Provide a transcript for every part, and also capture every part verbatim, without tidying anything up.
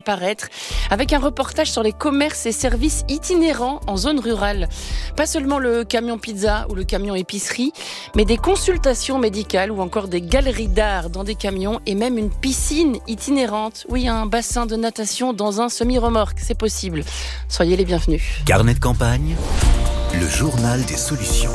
paraître avec un reportage sur les commerces et services itinérants en zone rurale. Pas seulement le camion pizza ou le camion épicerie, mais des consultations médicales ou encore des galeries d'art dans des camions et même une piscine itinérante. Oui, un bassin de natation dans un semi-remorque, c'est possible. Soyez les bienvenus. Carnet de campagne, le journal des solutions.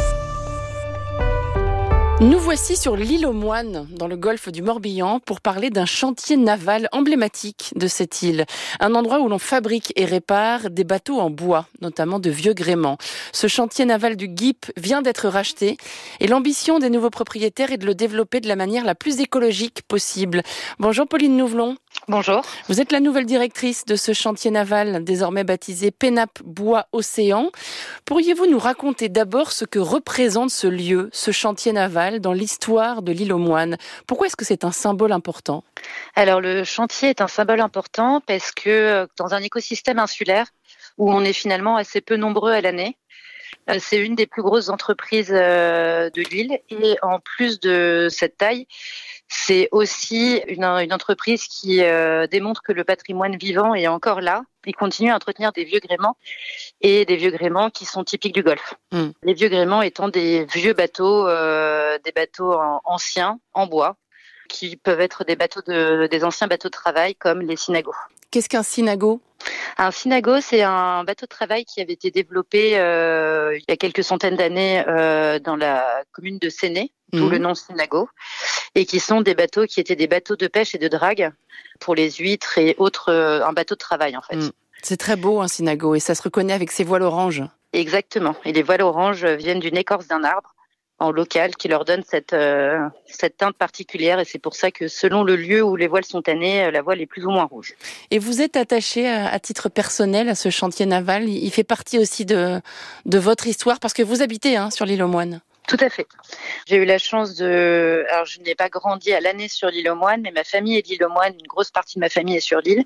Nous voici sur l'île aux Moines, dans le golfe du Morbihan, pour parler d'un chantier naval emblématique de cette île. Un endroit où l'on fabrique et répare des bateaux en bois, notamment de vieux gréements. Ce chantier naval du Guip vient d'être racheté et l'ambition des nouveaux propriétaires est de le développer de la manière la plus écologique possible. Bonjour Pauline Nouvelon. Bonjour. Vous êtes la nouvelle directrice de ce chantier naval, désormais baptisé Pénap Bois Océan. Pourriez-vous nous raconter d'abord ce que représente ce lieu, ce chantier naval, dans l'histoire de l'île aux Moines? Pourquoi est-ce que c'est un symbole important? Alors le chantier est un symbole important parce que dans un écosystème insulaire où on est finalement assez peu nombreux à l'année, c'est une des plus grosses entreprises de l'île et en plus de cette taille, c'est aussi une, une entreprise qui euh, démontre que le patrimoine vivant est encore là. Il continue à entretenir des vieux gréements et des vieux gréements qui sont typiques du Golfe. Mm. Les vieux gréements étant des vieux bateaux, euh, des bateaux en, anciens en bois, qui peuvent être des bateaux de, des anciens bateaux de travail comme les synagos. Qu'est-ce qu'un synago ? Un synago, c'est un bateau de travail qui avait été développé euh, il y a quelques centaines d'années euh, dans la commune de Séné, mmh. d'où le nom synago, et qui sont des bateaux qui étaient des bateaux de pêche et de drague pour les huîtres et autres, euh, un bateau de travail en fait. Mmh. C'est très beau un synago et ça se reconnaît avec ses voiles oranges. Exactement, et les voiles oranges viennent d'une écorce d'un arbre en local qui leur donne cette, euh, cette teinte particulière et c'est pour ça que selon le lieu où les voiles sont tannées, la voile est plus ou moins rouge. Et vous êtes attaché à, à titre personnel à ce chantier naval, il fait partie aussi de, de votre histoire parce que vous habitez hein, sur l'île aux Moines. Tout à fait. J'ai eu la chance de... Alors, je n'ai pas grandi à l'année sur l'île aux Moines, mais ma famille est de l'île aux Moines, une grosse partie de ma famille est sur l'île.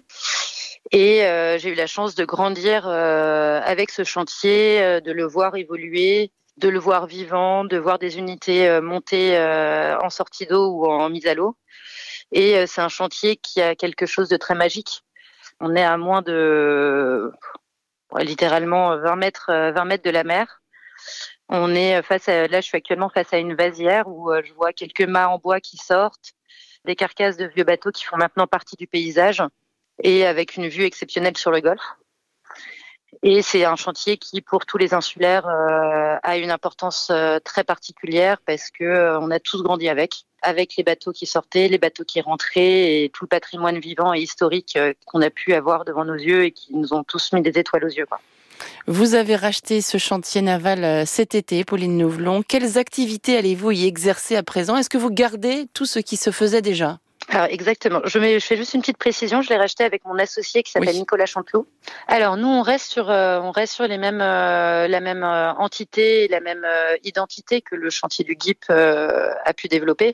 Et euh, j'ai eu la chance de grandir euh, avec ce chantier, euh, de le voir évoluer, de le voir vivant, de voir des unités euh, montées euh, en sortie d'eau ou en mise à l'eau. Et euh, c'est un chantier qui a quelque chose de très magique. On est à moins de littéralement vingt mètres, vingt mètres de la mer. On est face à, là, je suis actuellement face à une vasière où euh, je vois quelques mâts en bois qui sortent, des carcasses de vieux bateaux qui font maintenant partie du paysage et avec une vue exceptionnelle sur le golfe. Et c'est un chantier qui, pour tous les insulaires, euh, a une importance euh, très particulière parce que euh, on a tous grandi avec, avec les bateaux qui sortaient, les bateaux qui rentraient et tout le patrimoine vivant et historique euh, qu'on a pu avoir devant nos yeux et qui nous ont tous mis des étoiles aux yeux, quoi. Vous avez racheté ce chantier naval cet été, Pauline Nouvelon. Quelles activités allez-vous y exercer à présent ? Est-ce que vous gardez tout ce qui se faisait déjà ? Alors exactement. Je, mets, je fais juste une petite précision. Je l'ai racheté avec mon associé qui s'appelle oui. Nicolas Chanteloup. Alors nous, on reste sur, euh, on reste sur les mêmes, euh, la même euh, entité, la même euh, identité que le chantier du Guip euh, a pu développer.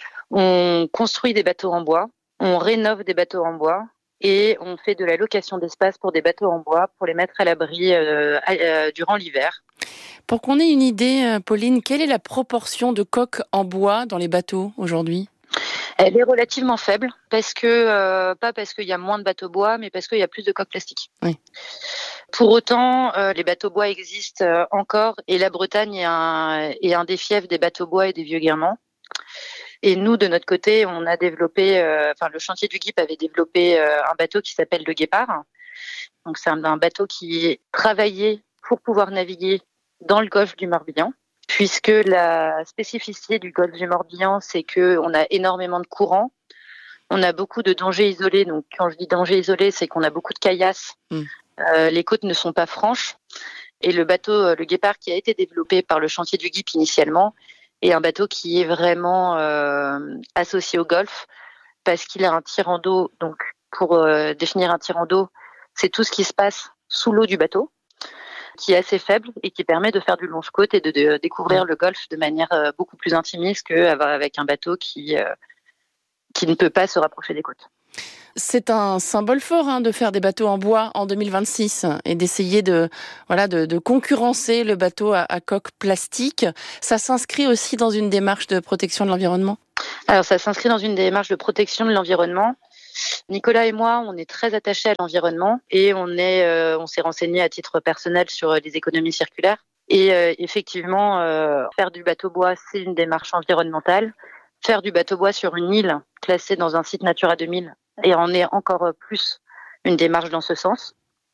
On construit des bateaux en bois, on rénove des bateaux en bois et on fait de la location d'espace pour des bateaux en bois pour les mettre à l'abri euh, euh, durant l'hiver. Pour qu'on ait une idée, Pauline, quelle est la proportion de coques en bois dans les bateaux aujourd'hui ? Elle est relativement faible, parce que euh, pas parce qu'il y a moins de bateaux bois, mais parce qu'il y a plus de coques plastiques. Oui. Pour autant, euh, les bateaux bois existent euh, encore, et la Bretagne est un, est un des fiefs des bateaux bois et des vieux gréements. Et nous, de notre côté, on a développé, euh, enfin le chantier du Guip avait développé euh, un bateau qui s'appelle le Guépard. Donc c'est un, un bateau qui est travaillé pour pouvoir naviguer dans le golfe du Morbihan. Puisque la spécificité du golfe du Morbihan, c'est qu'on a énormément de courants, on a beaucoup de dangers isolés. Donc, quand je dis dangers isolés, c'est qu'on a beaucoup de caillasses. Mmh. Euh, les côtes ne sont pas franches. Et le bateau, le Guépard, qui a été développé par le chantier du Guip initialement, est un bateau qui est vraiment euh, associé au golfe parce qu'il a un tirant d'eau. Donc, pour euh, définir un tirant d'eau, c'est tout ce qui se passe sous l'eau du bateau, qui est assez faible et qui permet de faire du longe-côte et de, de découvrir le golfe de manière euh, beaucoup plus intimiste qu'avec un bateau qui, euh, qui ne peut pas se rapprocher des côtes. C'est un symbole fort hein, de faire des bateaux en bois en deux mille vingt-six et d'essayer de, voilà, de, de concurrencer le bateau à, à coque plastique. Ça s'inscrit aussi dans une démarche de protection de l'environnement ? Alors ça s'inscrit dans une démarche de protection de l'environnement. Nicolas et moi, on est très attachés à l'environnement et on est, euh, on s'est renseigné à titre personnel sur les économies circulaires. Et euh, effectivement, euh, faire du bateau-bois, c'est une démarche environnementale. Faire du bateau-bois sur une île classée dans un site Natura deux mille, et en est encore plus une démarche dans ce sens.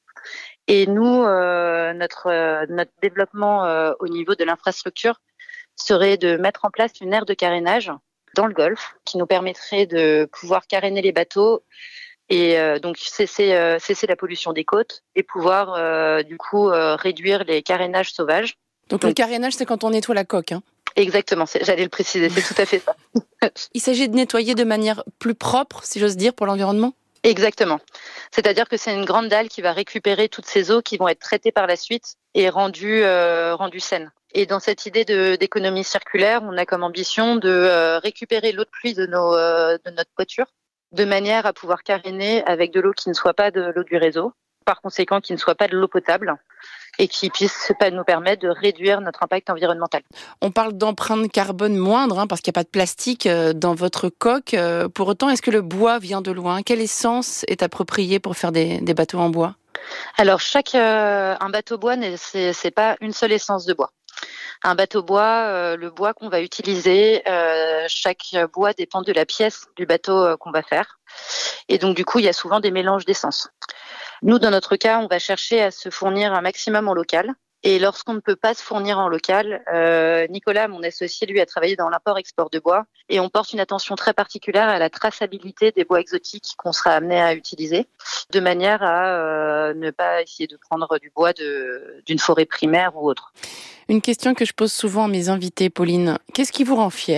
Et nous, euh, notre, euh, notre développement euh, au niveau de l'infrastructure serait de mettre en place une aire de carénage dans le Golfe qui nous permettrait de pouvoir caréner les bateaux et euh, donc cesser, euh, cesser la pollution des côtes et pouvoir euh, du coup euh, réduire les carénages sauvages. Donc, donc le carénage, c'est quand on nettoie la coque, hein ? Exactement, c'est, j'allais le préciser, c'est tout à fait ça. Il s'agit de nettoyer de manière plus propre, si j'ose dire, pour l'environnement ? Exactement. C'est-à-dire que c'est une grande dalle qui va récupérer toutes ces eaux qui vont être traitées par la suite et rendues, euh, rendues saines. Et dans cette idée de, d'économie circulaire, on a comme ambition de euh, récupérer l'eau de pluie de, nos, euh, de notre toiture de manière à pouvoir caréner avec de l'eau qui ne soit pas de l'eau du réseau, par conséquent qui ne soit pas de l'eau potable et qui puisse pas nous permettre de réduire notre impact environnemental. On parle d'empreinte carbone moindre, hein, parce qu'il n'y a pas de plastique dans votre coque. Pour autant, est-ce que le bois vient de loin ? Quelle essence est appropriée pour faire des, des bateaux en bois ? Alors, chaque euh, un bateau bois, c'est, c'est pas une seule essence de bois. Un bateau bois, euh, le bois qu'on va utiliser, euh, chaque bois dépend de la pièce du bateau euh, qu'on va faire. Et donc, du coup, il y a souvent des mélanges d'essence. Nous, dans notre cas, on va chercher à se fournir un maximum en local. Et lorsqu'on ne peut pas se fournir en local, euh, Nicolas, mon associé, lui, a travaillé dans l'import-export de bois. Et on porte une attention très particulière à la traçabilité des bois exotiques qu'on sera amené à utiliser, de manière à euh, ne pas essayer de prendre du bois de, d'une forêt primaire ou autre. Une question que je pose souvent à mes invités, Pauline. Qu'est-ce qui vous rend fière ?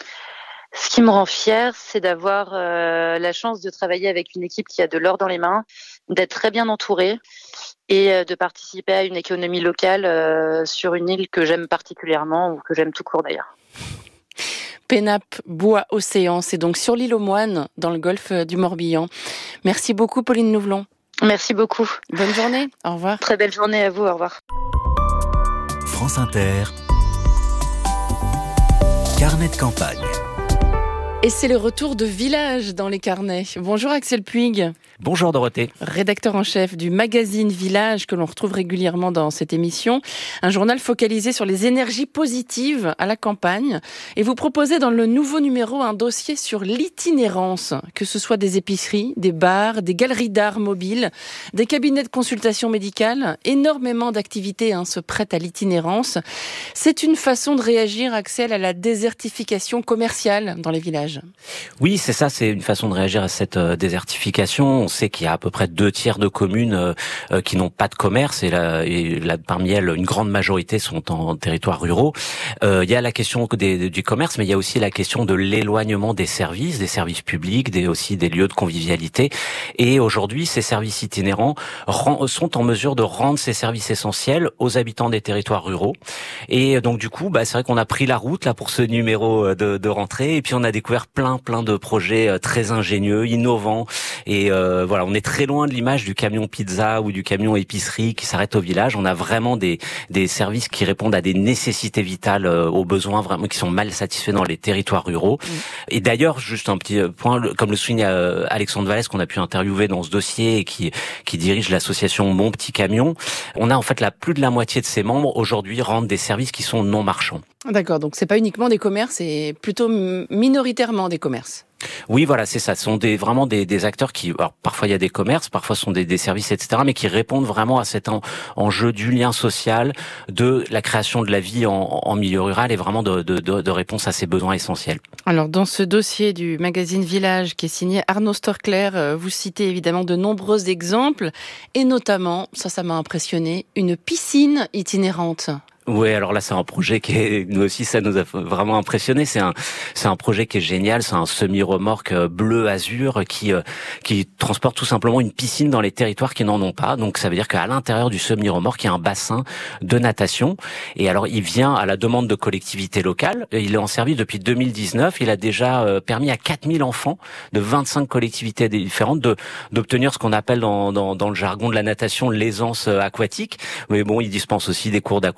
Ce qui me rend fière, c'est d'avoir euh, la chance de travailler avec une équipe qui a de l'or dans les mains, d'être très bien entourée et euh, de participer à une économie locale euh, sur une île que j'aime particulièrement ou que j'aime tout court d'ailleurs. Pénap Bois Océan, c'est donc sur l'île aux Moines, dans le golfe du Morbihan. Merci beaucoup, Pauline Nouvelon. Merci beaucoup. Bonne journée, au revoir. Très belle journée à vous, au revoir. France Inter, Carnet de campagne. Et c'est le retour de Village dans les carnets. Bonjour Axel Puig. Bonjour Dorothée. Rédacteur en chef du magazine Village que l'on retrouve régulièrement dans cette émission. Un journal focalisé sur les énergies positives à la campagne. Et vous proposez dans le nouveau numéro un dossier sur l'itinérance. Que ce soit des épiceries, des bars, des galeries d'art mobiles, des cabinets de consultation médicale. Énormément d'activités hein, se prêtent à l'itinérance. C'est une façon de réagir, Axel, à la désertification commerciale dans les villages. Oui, c'est ça, c'est une façon de réagir à cette euh, désertification. On sait qu'il y a à peu près deux tiers de communes euh, euh, qui n'ont pas de commerce et, là, et là, parmi elles, une grande majorité sont en, en territoires ruraux. Euh, il y a la question des, du commerce, mais il y a aussi la question de l'éloignement des services, des services publics, des, aussi des lieux de convivialité. Et aujourd'hui, ces services itinérants rend, sont en mesure de rendre ces services essentiels aux habitants des territoires ruraux. Et donc du coup, bah, c'est vrai qu'on a pris la route là pour ce numéro de, de rentrée, et puis on a découvert plein plein de projets très ingénieux, innovants, et euh, voilà, on est très loin de l'image du camion pizza ou du camion épicerie qui s'arrête au village. On a vraiment des des services qui répondent à des nécessités vitales, euh, aux besoins vraiment qui sont mal satisfaits dans les territoires ruraux. Mmh. Et d'ailleurs, juste un petit point, comme le souligne euh, Alexandre Vallès, qu'on a pu interviewer dans ce dossier et qui qui dirige l'association Mon Petit Camion, on a en fait la plus de la moitié de ses membres aujourd'hui rendent des services qui sont non marchands. D'accord, donc c'est pas uniquement des commerces, c'est plutôt minoritairement des commerces. Oui, voilà, c'est ça. Ce sont des, vraiment des, des acteurs qui, alors parfois il y a des commerces, parfois ce sont des, des services, et cetera, mais qui répondent vraiment à cet en, enjeu du lien social, de la création de la vie en, en milieu rural et vraiment de, de, de, de réponse à ces besoins essentiels. Alors, dans ce dossier du magazine Village qui est signé Arnaud Storclair, vous citez évidemment de nombreux exemples et notamment, ça, ça m'a impressionné, une piscine itinérante. Oui, alors là c'est un projet qui est, nous aussi ça nous a vraiment impressionné. C'est un c'est un projet qui est génial. C'est un semi-remorque bleu azur qui qui transporte tout simplement une piscine dans les territoires qui n'en ont pas. Donc ça veut dire qu'à l'intérieur du semi-remorque il y a un bassin de natation. Et alors il vient à la demande de collectivités locales. Il est en service depuis deux mille dix-neuf. Il a déjà permis à quatre mille enfants de vingt-cinq collectivités différentes de d'obtenir ce qu'on appelle dans dans dans le jargon de la natation l'aisance aquatique. Mais bon, il dispense aussi des cours d'aquagym,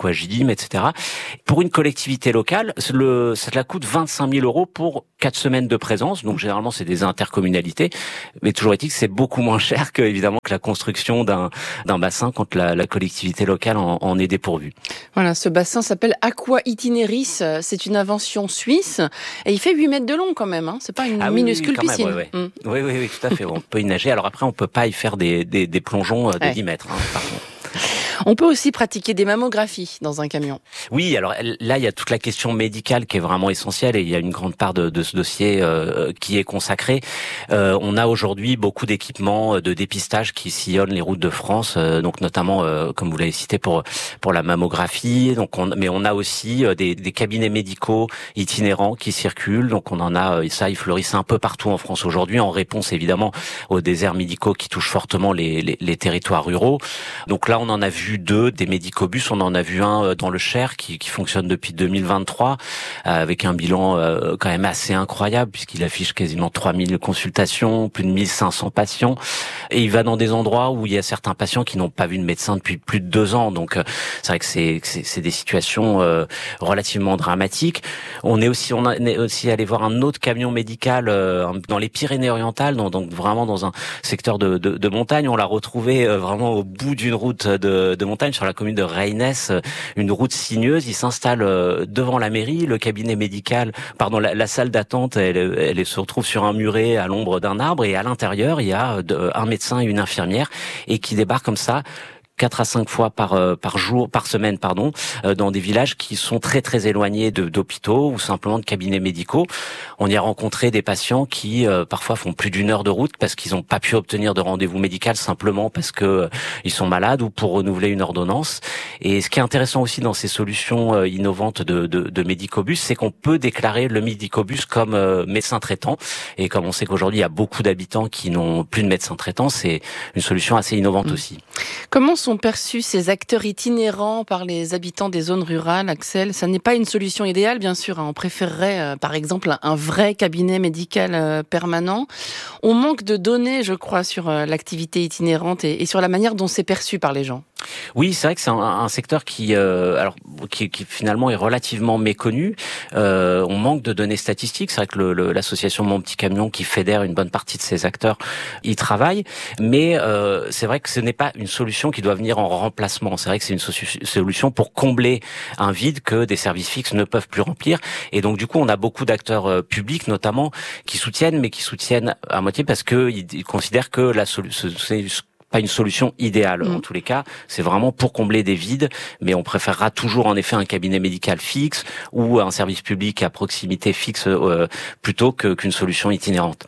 abîme, et cetera. Pour une collectivité locale, le, ça coûte vingt-cinq mille euros pour quatre semaines de présence. Donc généralement, c'est des intercommunalités, mais toujours est-il que c'est beaucoup moins cher que évidemment que la construction d'un d'un bassin quand la, la collectivité locale en, en est dépourvue. Voilà, ce bassin s'appelle Aqua Itineris. C'est une invention suisse et il fait huit mètres de long quand même. Hein. C'est pas une ah, minuscule oui, oui, piscine. Même, ouais, ouais. Mmh. Oui, oui, oui, tout à fait. On peut y nager. Alors après, on peut pas y faire des des, des plongeons de ouais. dix mètres. Hein, par contre. On peut aussi pratiquer des mammographies dans un camion. Oui, alors là, il y a toute la question médicale qui est vraiment essentielle et il y a une grande part de, de ce dossier euh, qui est consacrée. Euh, on a aujourd'hui beaucoup d'équipements de dépistage qui sillonnent les routes de France, euh, donc notamment, euh, comme vous l'avez cité, pour pour la mammographie. Donc, on, mais on a aussi des, des cabinets médicaux itinérants qui circulent. Donc, on en a, ça, ils fleurissent un peu partout en France aujourd'hui, en réponse évidemment aux déserts médicaux qui touchent fortement les, les, les territoires ruraux. Donc là, on en a vu deux, des médicobus. On en a vu un dans le Cher qui, qui fonctionne depuis deux mille vingt-trois avec un bilan euh, quand même assez incroyable puisqu'il affiche quasiment trois mille consultations, plus de mille cinq cents patients et il va dans des endroits où il y a certains patients qui n'ont pas vu de médecin depuis plus de deux ans. Donc euh, c'est vrai que c'est, c'est, c'est des situations euh, relativement dramatiques. On est aussi on est aussi allé voir un autre camion médical euh, dans les Pyrénées-Orientales, donc, donc vraiment dans un secteur de, de, de montagne. On l'a retrouvé euh, vraiment au bout d'une route de, de montagne sur la commune de Reynès, une route sinueuse. Il s'installe devant la mairie, le cabinet médical, pardon, la, la salle d'attente, elle, elle se retrouve sur un muret à l'ombre d'un arbre et à l'intérieur, il y a un médecin et une infirmière et qui débarquent comme ça quatre à cinq fois par euh, par jour, par semaine, pardon, euh, dans des villages qui sont très très éloignés de, d'hôpitaux ou simplement de cabinets médicaux. On y a rencontré des patients qui euh, parfois font plus d'une heure de route parce qu'ils n'ont pas pu obtenir de rendez-vous médical simplement parce que euh, ils sont malades ou pour renouveler une ordonnance. Et ce qui est intéressant aussi dans ces solutions euh, innovantes de, de, de médicobus, c'est qu'on peut déclarer le médicobus comme euh, médecin traitant. Et comme on sait qu'aujourd'hui il y a beaucoup d'habitants qui n'ont plus de médecin traitant, c'est une solution assez innovante mmh. aussi. Comment sont perçus ces acteurs itinérants par les habitants des zones rurales, Axel? Ça n'est pas une solution idéale, bien sûr. On préférerait, euh, par exemple, un vrai cabinet médical euh, permanent. On manque de données, je crois, sur euh, l'activité itinérante et, et sur la manière dont c'est perçu par les gens. Oui, c'est vrai que c'est un, un secteur qui, euh, alors, qui, qui finalement est relativement méconnu. Euh, on manque de données statistiques. C'est vrai que le, le, l'association Mon Petit Camion, qui fédère une bonne partie de ces acteurs, y travaille. Mais euh, c'est vrai que ce n'est pas une solution qui doit venir en remplacement. C'est vrai que c'est une so- solution pour combler un vide que des services fixes ne peuvent plus remplir. Et donc, du coup, on a beaucoup d'acteurs euh, publics, notamment, qui soutiennent, mais qui soutiennent à moitié parce que ils, ils considèrent que la solution, c'est pas une solution idéale. Mmh. En tous les cas, c'est vraiment pour combler des vides, mais on préférera toujours en effet un cabinet médical fixe ou un service public à proximité fixe euh, plutôt que, qu'une solution itinérante.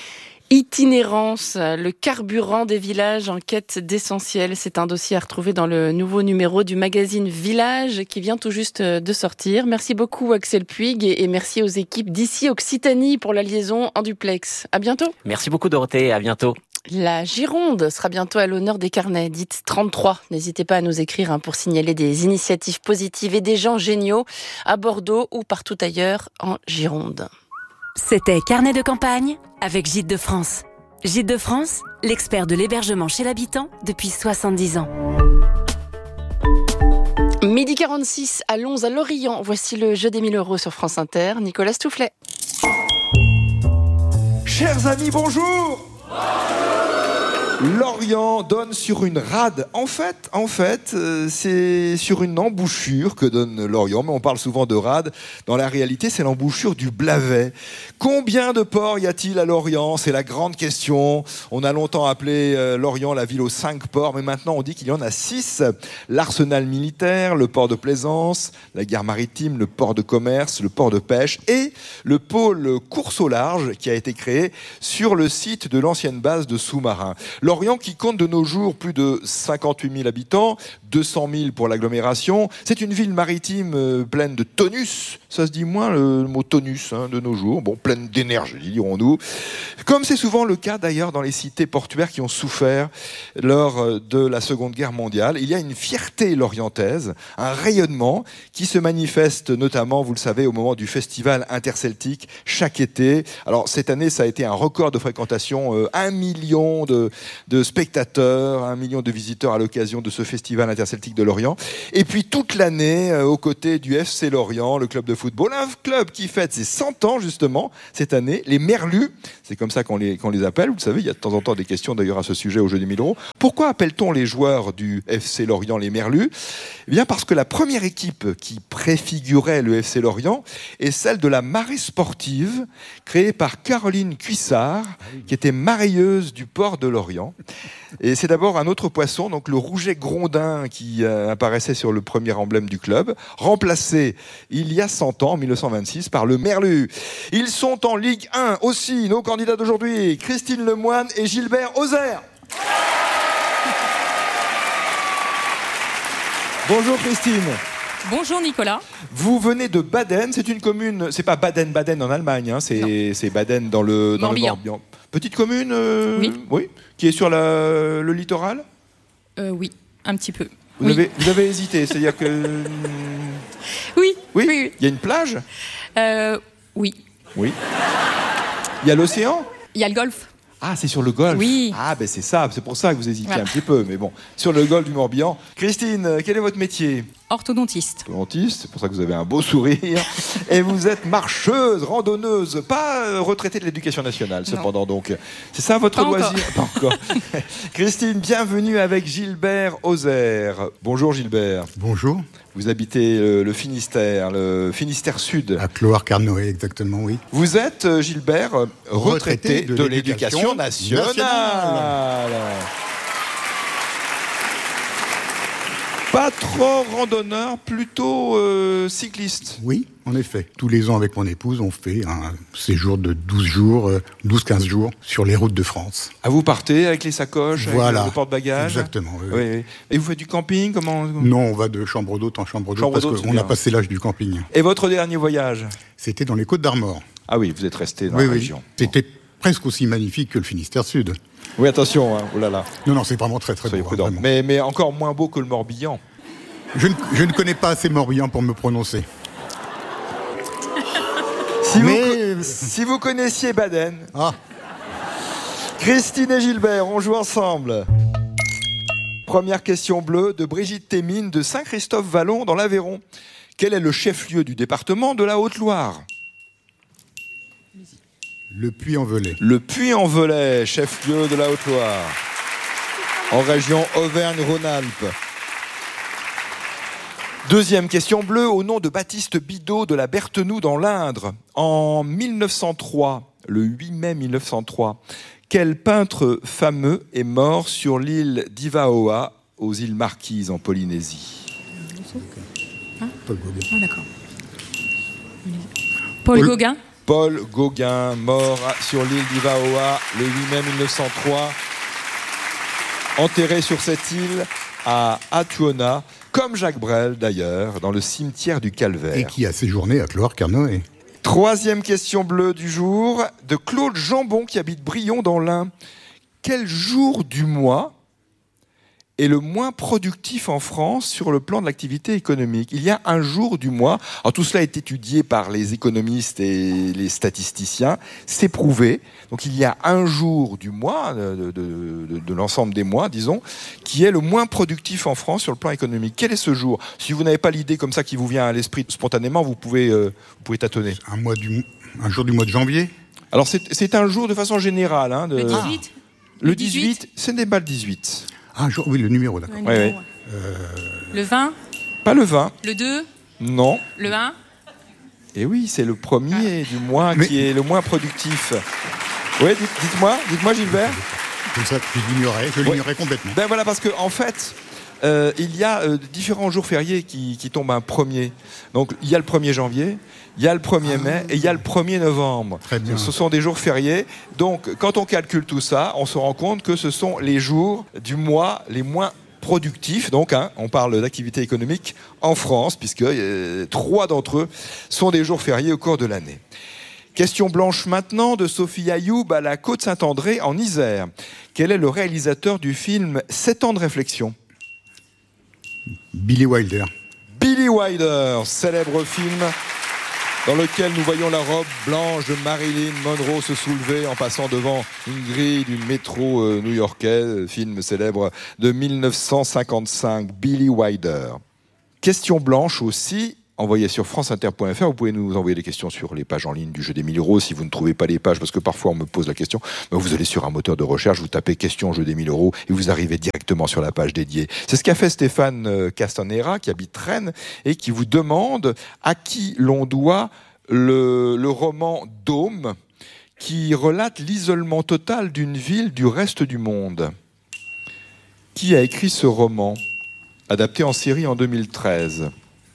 Itinérance, le carburant des villages en quête d'essentiel. C'est un dossier à retrouver dans le nouveau numéro du magazine Village qui vient tout juste de sortir. Merci beaucoup Axel Puig et merci aux équipes d'ici Occitanie pour la liaison en duplex. À bientôt. Merci beaucoup Dorothée, à bientôt. La Gironde sera bientôt à l'honneur des carnets, dites trente-trois. N'hésitez pas à nous écrire hein, pour signaler des initiatives positives et des gens géniaux à Bordeaux ou partout ailleurs en Gironde. C'était Carnet de campagne avec Gîtes de France. Gîtes de France, l'expert de l'hébergement chez l'habitant depuis soixante-dix ans. Midi quarante-six, allons à Lorient. Voici le jeu des mille euros sur France Inter. Nicolas Stoufflet. Chers amis, bonjour. Lorient donne sur une rade. En fait, en fait, euh, c'est sur une embouchure que donne Lorient, mais on parle souvent de rade. Dans la réalité, c'est l'embouchure du Blavet. Combien de ports y a-t-il à Lorient ? C'est la grande question. On a longtemps appelé euh, Lorient la ville aux cinq ports, mais maintenant on dit qu'il y en a six. L'arsenal militaire, le port de plaisance, la gare maritime, le port de commerce, le port de pêche et le pôle course au large qui a été créé sur le site de l'ancienne base de sous-marins. Lorient qui compte de nos jours plus de cinquante-huit mille habitants, deux cent mille pour l'agglomération. C'est une ville maritime euh, pleine de tonus. Ça se dit moins le mot tonus hein, de nos jours. Bon, pleine d'énergie, dirons-nous. Comme c'est souvent le cas d'ailleurs dans les cités portuaires qui ont souffert lors de la Seconde Guerre mondiale. Il y a une fierté lorientaise, un rayonnement qui se manifeste notamment, vous le savez, au moment du festival interceltique chaque été. Alors cette année, ça a été un record de fréquentation, euh, un million de de spectateurs, un million de visiteurs à l'occasion de ce festival interceltique de Lorient. Et puis toute l'année, euh, aux côtés du F C Lorient, le club de football, un club qui fête ses cent ans justement cette année, les Merlus. C'est comme ça qu'on les, qu'on les appelle. Vous le savez, il y a de temps en temps des questions d'ailleurs à ce sujet au jeu des mille euros. Pourquoi appelle-t-on les joueurs du F C Lorient les Merlus ? Eh bien parce que la première équipe qui préfigurait le F C Lorient est celle de la marée sportive créée par Caroline Cuissard, qui était marailleuse du port de Lorient. Et c'est d'abord un autre poisson, donc le rouget grondin, qui euh, apparaissait sur le premier emblème du club, remplacé il y a cent ans, en mille neuf cent vingt-six, par le Merlu. Ils sont en Ligue un aussi, nos candidats d'aujourd'hui, Christine Lemoine et Gilbert Ozer. Bonjour Christine. Bonjour Nicolas. Vous venez de Baden, c'est une commune, c'est pas Baden-Baden en Allemagne, hein, c'est, c'est Baden dans le, dans Morbihan. le Morbihan. Petite commune euh, oui. oui. Qui est sur la, le littoral euh, Oui, un petit peu. Vous, oui. avez, vous avez hésité, c'est-à-dire que... Oui. Oui, oui, oui. Il y a une plage euh, Oui. Oui. Il y a l'océan ? Il y a le golfe. Ah, c'est sur le golfe. Oui. Ah, ben c'est ça, c'est pour ça que vous hésitiez voilà. un petit peu, mais bon, sur le golfe du Morbihan. Christine, quel est votre métier ? Orthodontiste. Orthodontiste, c'est pour ça que vous avez un beau sourire. Et vous êtes marcheuse, randonneuse, pas retraitée de l'éducation nationale, non. Cependant donc. C'est ça votre pas loisir ? Encore. Pas encore. Christine, bienvenue avec Gilbert Ozer. Bonjour Gilbert. Bonjour. Vous habitez le, le Finistère, le Finistère Sud. À Clohars-Carnoët, exactement, oui. Vous êtes, Gilbert, retraité, retraité de, de l'éducation, l'éducation nationale. nationale. Pas trop randonneur, plutôt euh, cycliste. Oui, en effet. Tous les ans, avec mon épouse, on fait un séjour de douze jours, douze à quinze jours sur les routes de France. Ah, vous partez avec les sacoches, voilà, avec le porte-bagages ? Exactement. Oui, oui, oui. Et vous faites du camping ? Comment... Non, on va de chambre d'hôte en chambre d'hôte chambre parce qu'on a passé l'âge du camping. Et votre dernier voyage ? C'était dans les Côtes d'Armor. Ah oui, vous êtes resté dans oui, la oui. région. C'était presque aussi magnifique que le Finistère Sud. Oui, attention, hein. Oh là là. Non, non, c'est vraiment très très Soyez beau. Prudent. Hein, mais, mais encore moins beau que le Morbihan. Je ne, je ne connais pas assez Morbihan pour me prononcer. Si, Mais... vous, si vous connaissiez Baden, ah. Christine et Gilbert, on joue ensemble. Première question bleue de Brigitte Thémine de Saint-Christophe-Vallon dans l'Aveyron. Quel est le chef-lieu du département de la Haute-Loire ? Le Puy-en-Velay. Le Puy-en-Velay, chef-lieu de la Haute-Loire, en région Auvergne-Rhône-Alpes. Deuxième question bleue, au nom de Baptiste Bidot de la Berthenoux dans l'Indre. En mille neuf cent trois, le huit mai mille neuf cent trois, quel peintre fameux est mort sur l'île d'Ivaoa, aux îles Marquises en Polynésie ? Hein Paul Gauguin. Ah, d'accord. Paul, Paul Gauguin Paul Gauguin, mort sur l'île d'Ivaoa le huit mai mille neuf cent trois, enterré sur cette île à Atuona, comme Jacques Brel d'ailleurs, dans le cimetière du Calvaire. Et qui a séjourné à Clohars-Carnoët. Troisième question bleue du jour, de Claude Jambon qui habite Brion dans l'Ain. Quel jour du mois est le moins productif en France sur le plan de l'activité économique ? Il y a un jour du mois, alors tout cela est étudié par les économistes et les statisticiens, c'est prouvé. Donc il y a un jour du mois, de, de, de, de l'ensemble des mois, disons, qui est le moins productif en France sur le plan économique. Quel est ce jour ? Si vous n'avez pas l'idée comme ça qui vous vient à l'esprit spontanément, vous pouvez, euh, vous pouvez tâtonner. Un, mois du, un jour du mois de janvier ? Alors c'est, c'est un jour de façon générale. Hein, de... Le dix-huit ? Le dix-huit, ce n'est pas le dix-huit. Ah, oui, le numéro, d'accord. Le, oui, numéro, oui. Euh... le vingt ? Pas le vingt. Le deux ? Non. Le un ? Et oui, c'est le premier ah. du mois Mais... qui est le moins productif. Oui, dites, dites-moi, dites-moi Gilbert. Comme ça, je l'ignorais, je l'ignorais oui. complètement. Ben voilà, parce qu'en en fait, euh, il y a euh, différents jours fériés qui, qui tombent un premier. Donc, il y a le premier janvier, il y a le premier ah. mai et il y a le premier novembre. Très bien. Ce sont des jours fériés. Donc, quand on calcule tout ça, on se rend compte que ce sont les jours du mois les moins productifs. Donc, hein, on parle d'activité économique en France, puisque euh, trois d'entre eux sont des jours fériés au cours de l'année. Question blanche maintenant de Sophie Ayoub à la Côte-Saint-André en Isère. Quel est le réalisateur du film sept ans de réflexion ? Billy Wilder. Billy Wilder, célèbre film dans lequel nous voyons la robe blanche de Marilyn Monroe se soulever en passant devant une grille du métro new-yorkais, film célèbre de mille neuf cent cinquante-cinq, Billy Wilder. Question blanche aussi, envoyez sur franceinter point f r. Vous pouvez nous envoyer des questions sur les pages en ligne du jeu des mille euros si vous ne trouvez pas les pages, parce que parfois on me pose la question. Mais vous allez sur un moteur de recherche, vous tapez question jeu des mille euros et vous arrivez directement sur la page dédiée. C'est ce qu'a fait Stéphane Castanera, qui habite Rennes, et qui vous demande à qui l'on doit le, le roman Dôme, qui relate l'isolement total d'une ville du reste du monde. Qui a écrit ce roman, adapté en série en deux mille treize?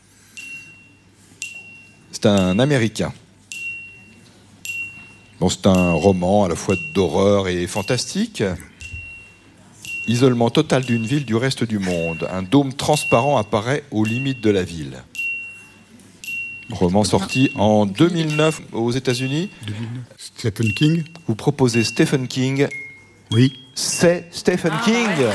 C'est un Américain. Bon, c'est un roman à la fois d'horreur et fantastique. Isolement total d'une ville du reste du monde. Un dôme transparent apparaît aux limites de la ville. Roman sorti en deux mille neuf aux États-Unis. deux mille neuf. Stephen King. Vous proposez Stephen King. Oui. C'est Stephen Ah, King. ouais.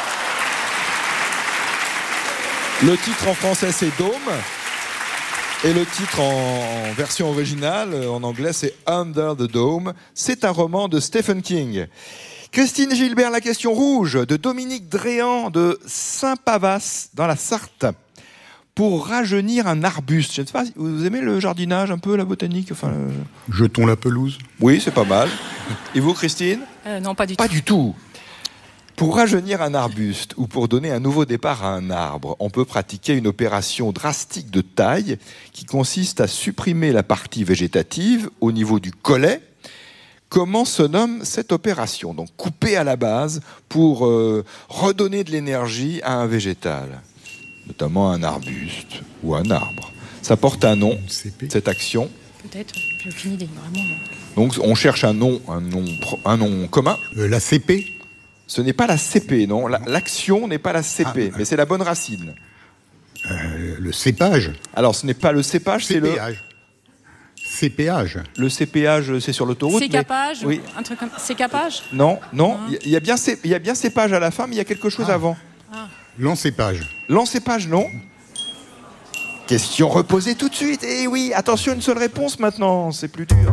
Le titre en français, c'est Dôme. Et le titre en version originale, en anglais, c'est Under the Dome. C'est un roman de Stephen King. Christine Gilbert, la question rouge de Dominique Dréan de Saint-Pavas dans la Sarthe. Pour rajeunir un arbuste, je ne sais pas, vous aimez le jardinage un peu, la botanique, enfin, le... Jetons la pelouse. Oui, c'est pas mal. Et vous, Christine? euh, Non, pas du Pas tout. du tout. Pour rajeunir un arbuste ou pour donner un nouveau départ à un arbre, on peut pratiquer une opération drastique de taille qui consiste à supprimer la partie végétative au niveau du collet. Comment se nomme cette opération? Donc couper à la base pour euh, redonner de l'énergie à un végétal, notamment un arbuste ou un arbre. Ça porte un nom, cette action. Peut-être, j'ai aucune idée, vraiment. Donc on cherche un nom, un nom, un nom commun. Euh, la C P. Ce n'est pas la C P, non. La, l'action n'est pas la C P, ah, mais c'est la bonne racine. Euh, le cépage. Alors ce n'est pas le cépage, c'est le... Cépéage. Le cépéage, c'est sur l'autoroute. Cépage, mais... oui. un truc comme Cépage. Non, non, Ah. il y, y a bien cé... il y a bien cépage à la fin, mais il y a quelque chose Ah. avant. Ah. L'encépage. L'encépage, non. Question reposée tout de suite. Et oui, attention, une seule réponse maintenant, c'est plus dur.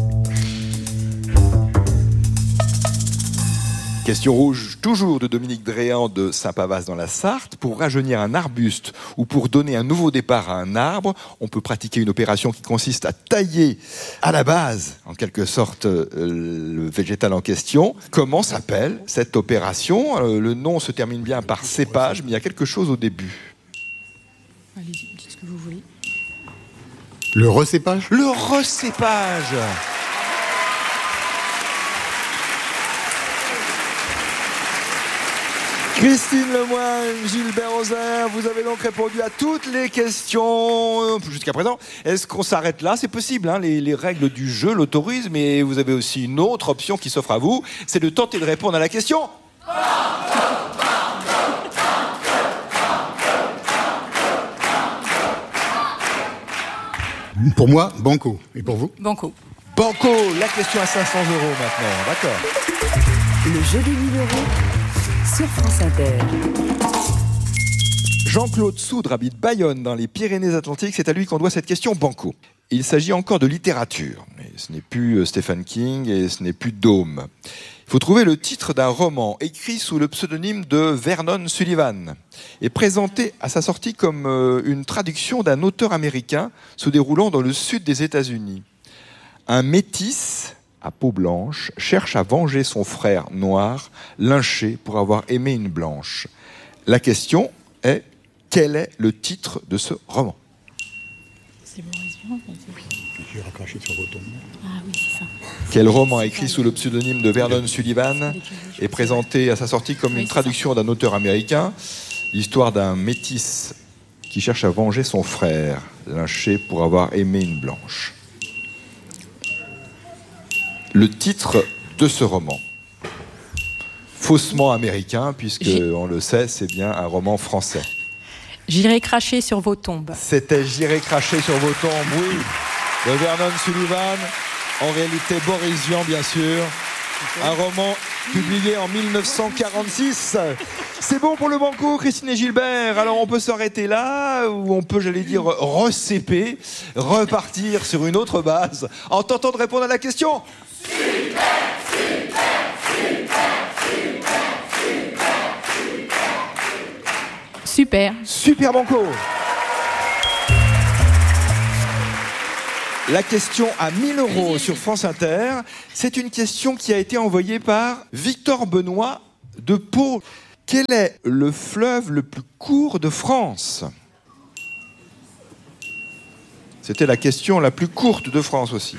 Question rouge, toujours de Dominique Dréan de Saint-Pavas dans la Sarthe. Pour rajeunir un arbuste ou pour donner un nouveau départ à un arbre, on peut pratiquer une opération qui consiste à tailler à la base, en quelque sorte, euh, le végétal en question. Comment s'appelle cette opération? euh, Le nom se termine bien par cépage, mais il y a quelque chose au début. Allez-y, dites ce que vous voulez. Le recépage. Le recépage. Christine Lemoine, Gilbert Roser, vous avez donc répondu à toutes les questions jusqu'à présent. Est-ce qu'on s'arrête là? C'est possible, hein, les, les règles du jeu l'autorisent, mais vous avez aussi une autre option qui s'offre à vous, c'est de tenter de répondre à la question. Pour moi, banco. Et pour vous? Banco. Banco, la question à cinq cents euros maintenant, d'accord. Le jeu des mille euros sur France Inter. Jean-Claude Soudre habite Bayonne dans les Pyrénées-Atlantiques. C'est à lui qu'on doit cette question banco. Il s'agit encore de littérature. Mais ce n'est plus Stephen King et ce n'est plus Dôme. Il faut trouver le titre d'un roman écrit sous le pseudonyme de Vernon Sullivan et présenté à sa sortie comme une traduction d'un auteur américain se déroulant dans le sud des États-Unis. Un métis à peau blanche, cherche à venger son frère noir, lynché pour avoir aimé une blanche. La question est, quel est le titre de ce roman? C'est Boris Vian. J'ai recraché sur vos tombes. Ah oui, c'est ça. Quel roman écrit sous le pseudonyme de Vernon Sullivan est présenté à sa sortie comme une traduction d'un auteur américain? L'histoire d'un métis qui cherche à venger son frère, lynché pour avoir aimé une blanche. Le titre de ce roman, faussement américain, puisque, on le sait, c'est bien un roman français. J'irai cracher sur vos tombes. C'était J'irai cracher sur vos tombes, oui, de Vernon Sullivan, en réalité Boris Vian, bien sûr. Un roman publié en mille neuf cent quarante-six. C'est bon pour le banco, Christine et Gilbert. Alors on peut s'arrêter là, ou on peut, j'allais dire, recéper, repartir sur une autre base, en tentant de répondre à la question. Super, super, super, super, Super. Super banco. La question à mille euros sur France Inter, c'est une question qui a été envoyée par Victor Benoît de Pau. Quel est le fleuve le plus court de France ? C'était la question la plus courte de France aussi.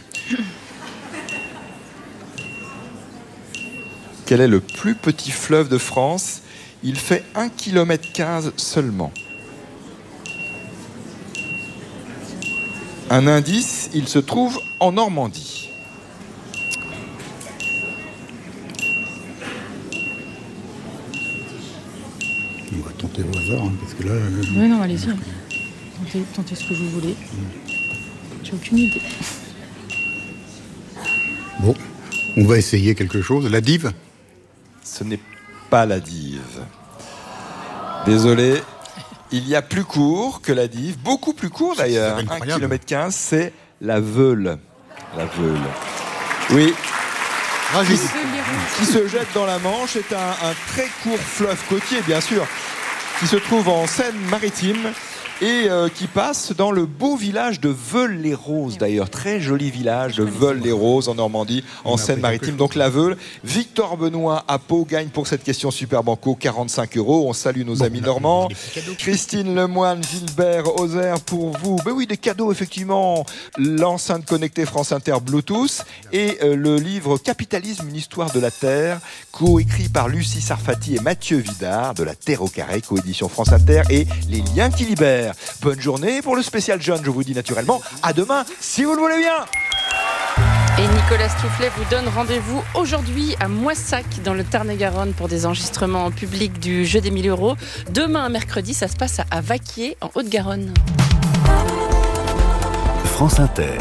Quel est le plus petit fleuve de France ? Il fait un kilomètre quinze seulement. Un indice, il se trouve en Normandie. On va tenter au hasard, hein, parce que là... Euh... Oui, non, allez-y. Tentez, tentez ce que vous voulez. J'ai aucune idée. Bon, on va essayer quelque chose. La Dive ? Ce n'est pas la Dive. Désolé. Il y a plus court que la Dive, beaucoup plus court d'ailleurs, un kilomètre quinze, c'est la Veule. La Veule. Oui. Ah, qui, qui se jette dans la Manche, c'est un, un très court fleuve côtier, bien sûr, qui se trouve en Seine-Maritime et euh, qui passe dans le beau village de Veules-les-Roses, d'ailleurs, très joli village de Veules-les-Roses en Normandie, en Seine-Maritime. Donc la Veule. Victor Benoît à Pau gagne pour cette question Super Banco quarante-cinq euros. On salue nos bon, amis normands. Christine Lemoine, Gilbert Ozer pour vous. Ben oui, des cadeaux effectivement. L'enceinte connectée France Inter Bluetooth et euh, le livre Capitalisme, une histoire de la Terre, coécrit par Lucie Sarfati et Mathieu Vidard, de la Terre au carré, coédition France Inter et Les liens qui libèrent. Bonne journée pour le spécial John, je vous dis naturellement à demain si vous le voulez bien. Et Nicolas Stoufflet vous donne rendez-vous aujourd'hui à Moissac dans le Tarn-et-Garonne pour des enregistrements en public du jeu des mille euros. Demain, mercredi, ça se passe à Vaquier en Haute-Garonne. France Inter.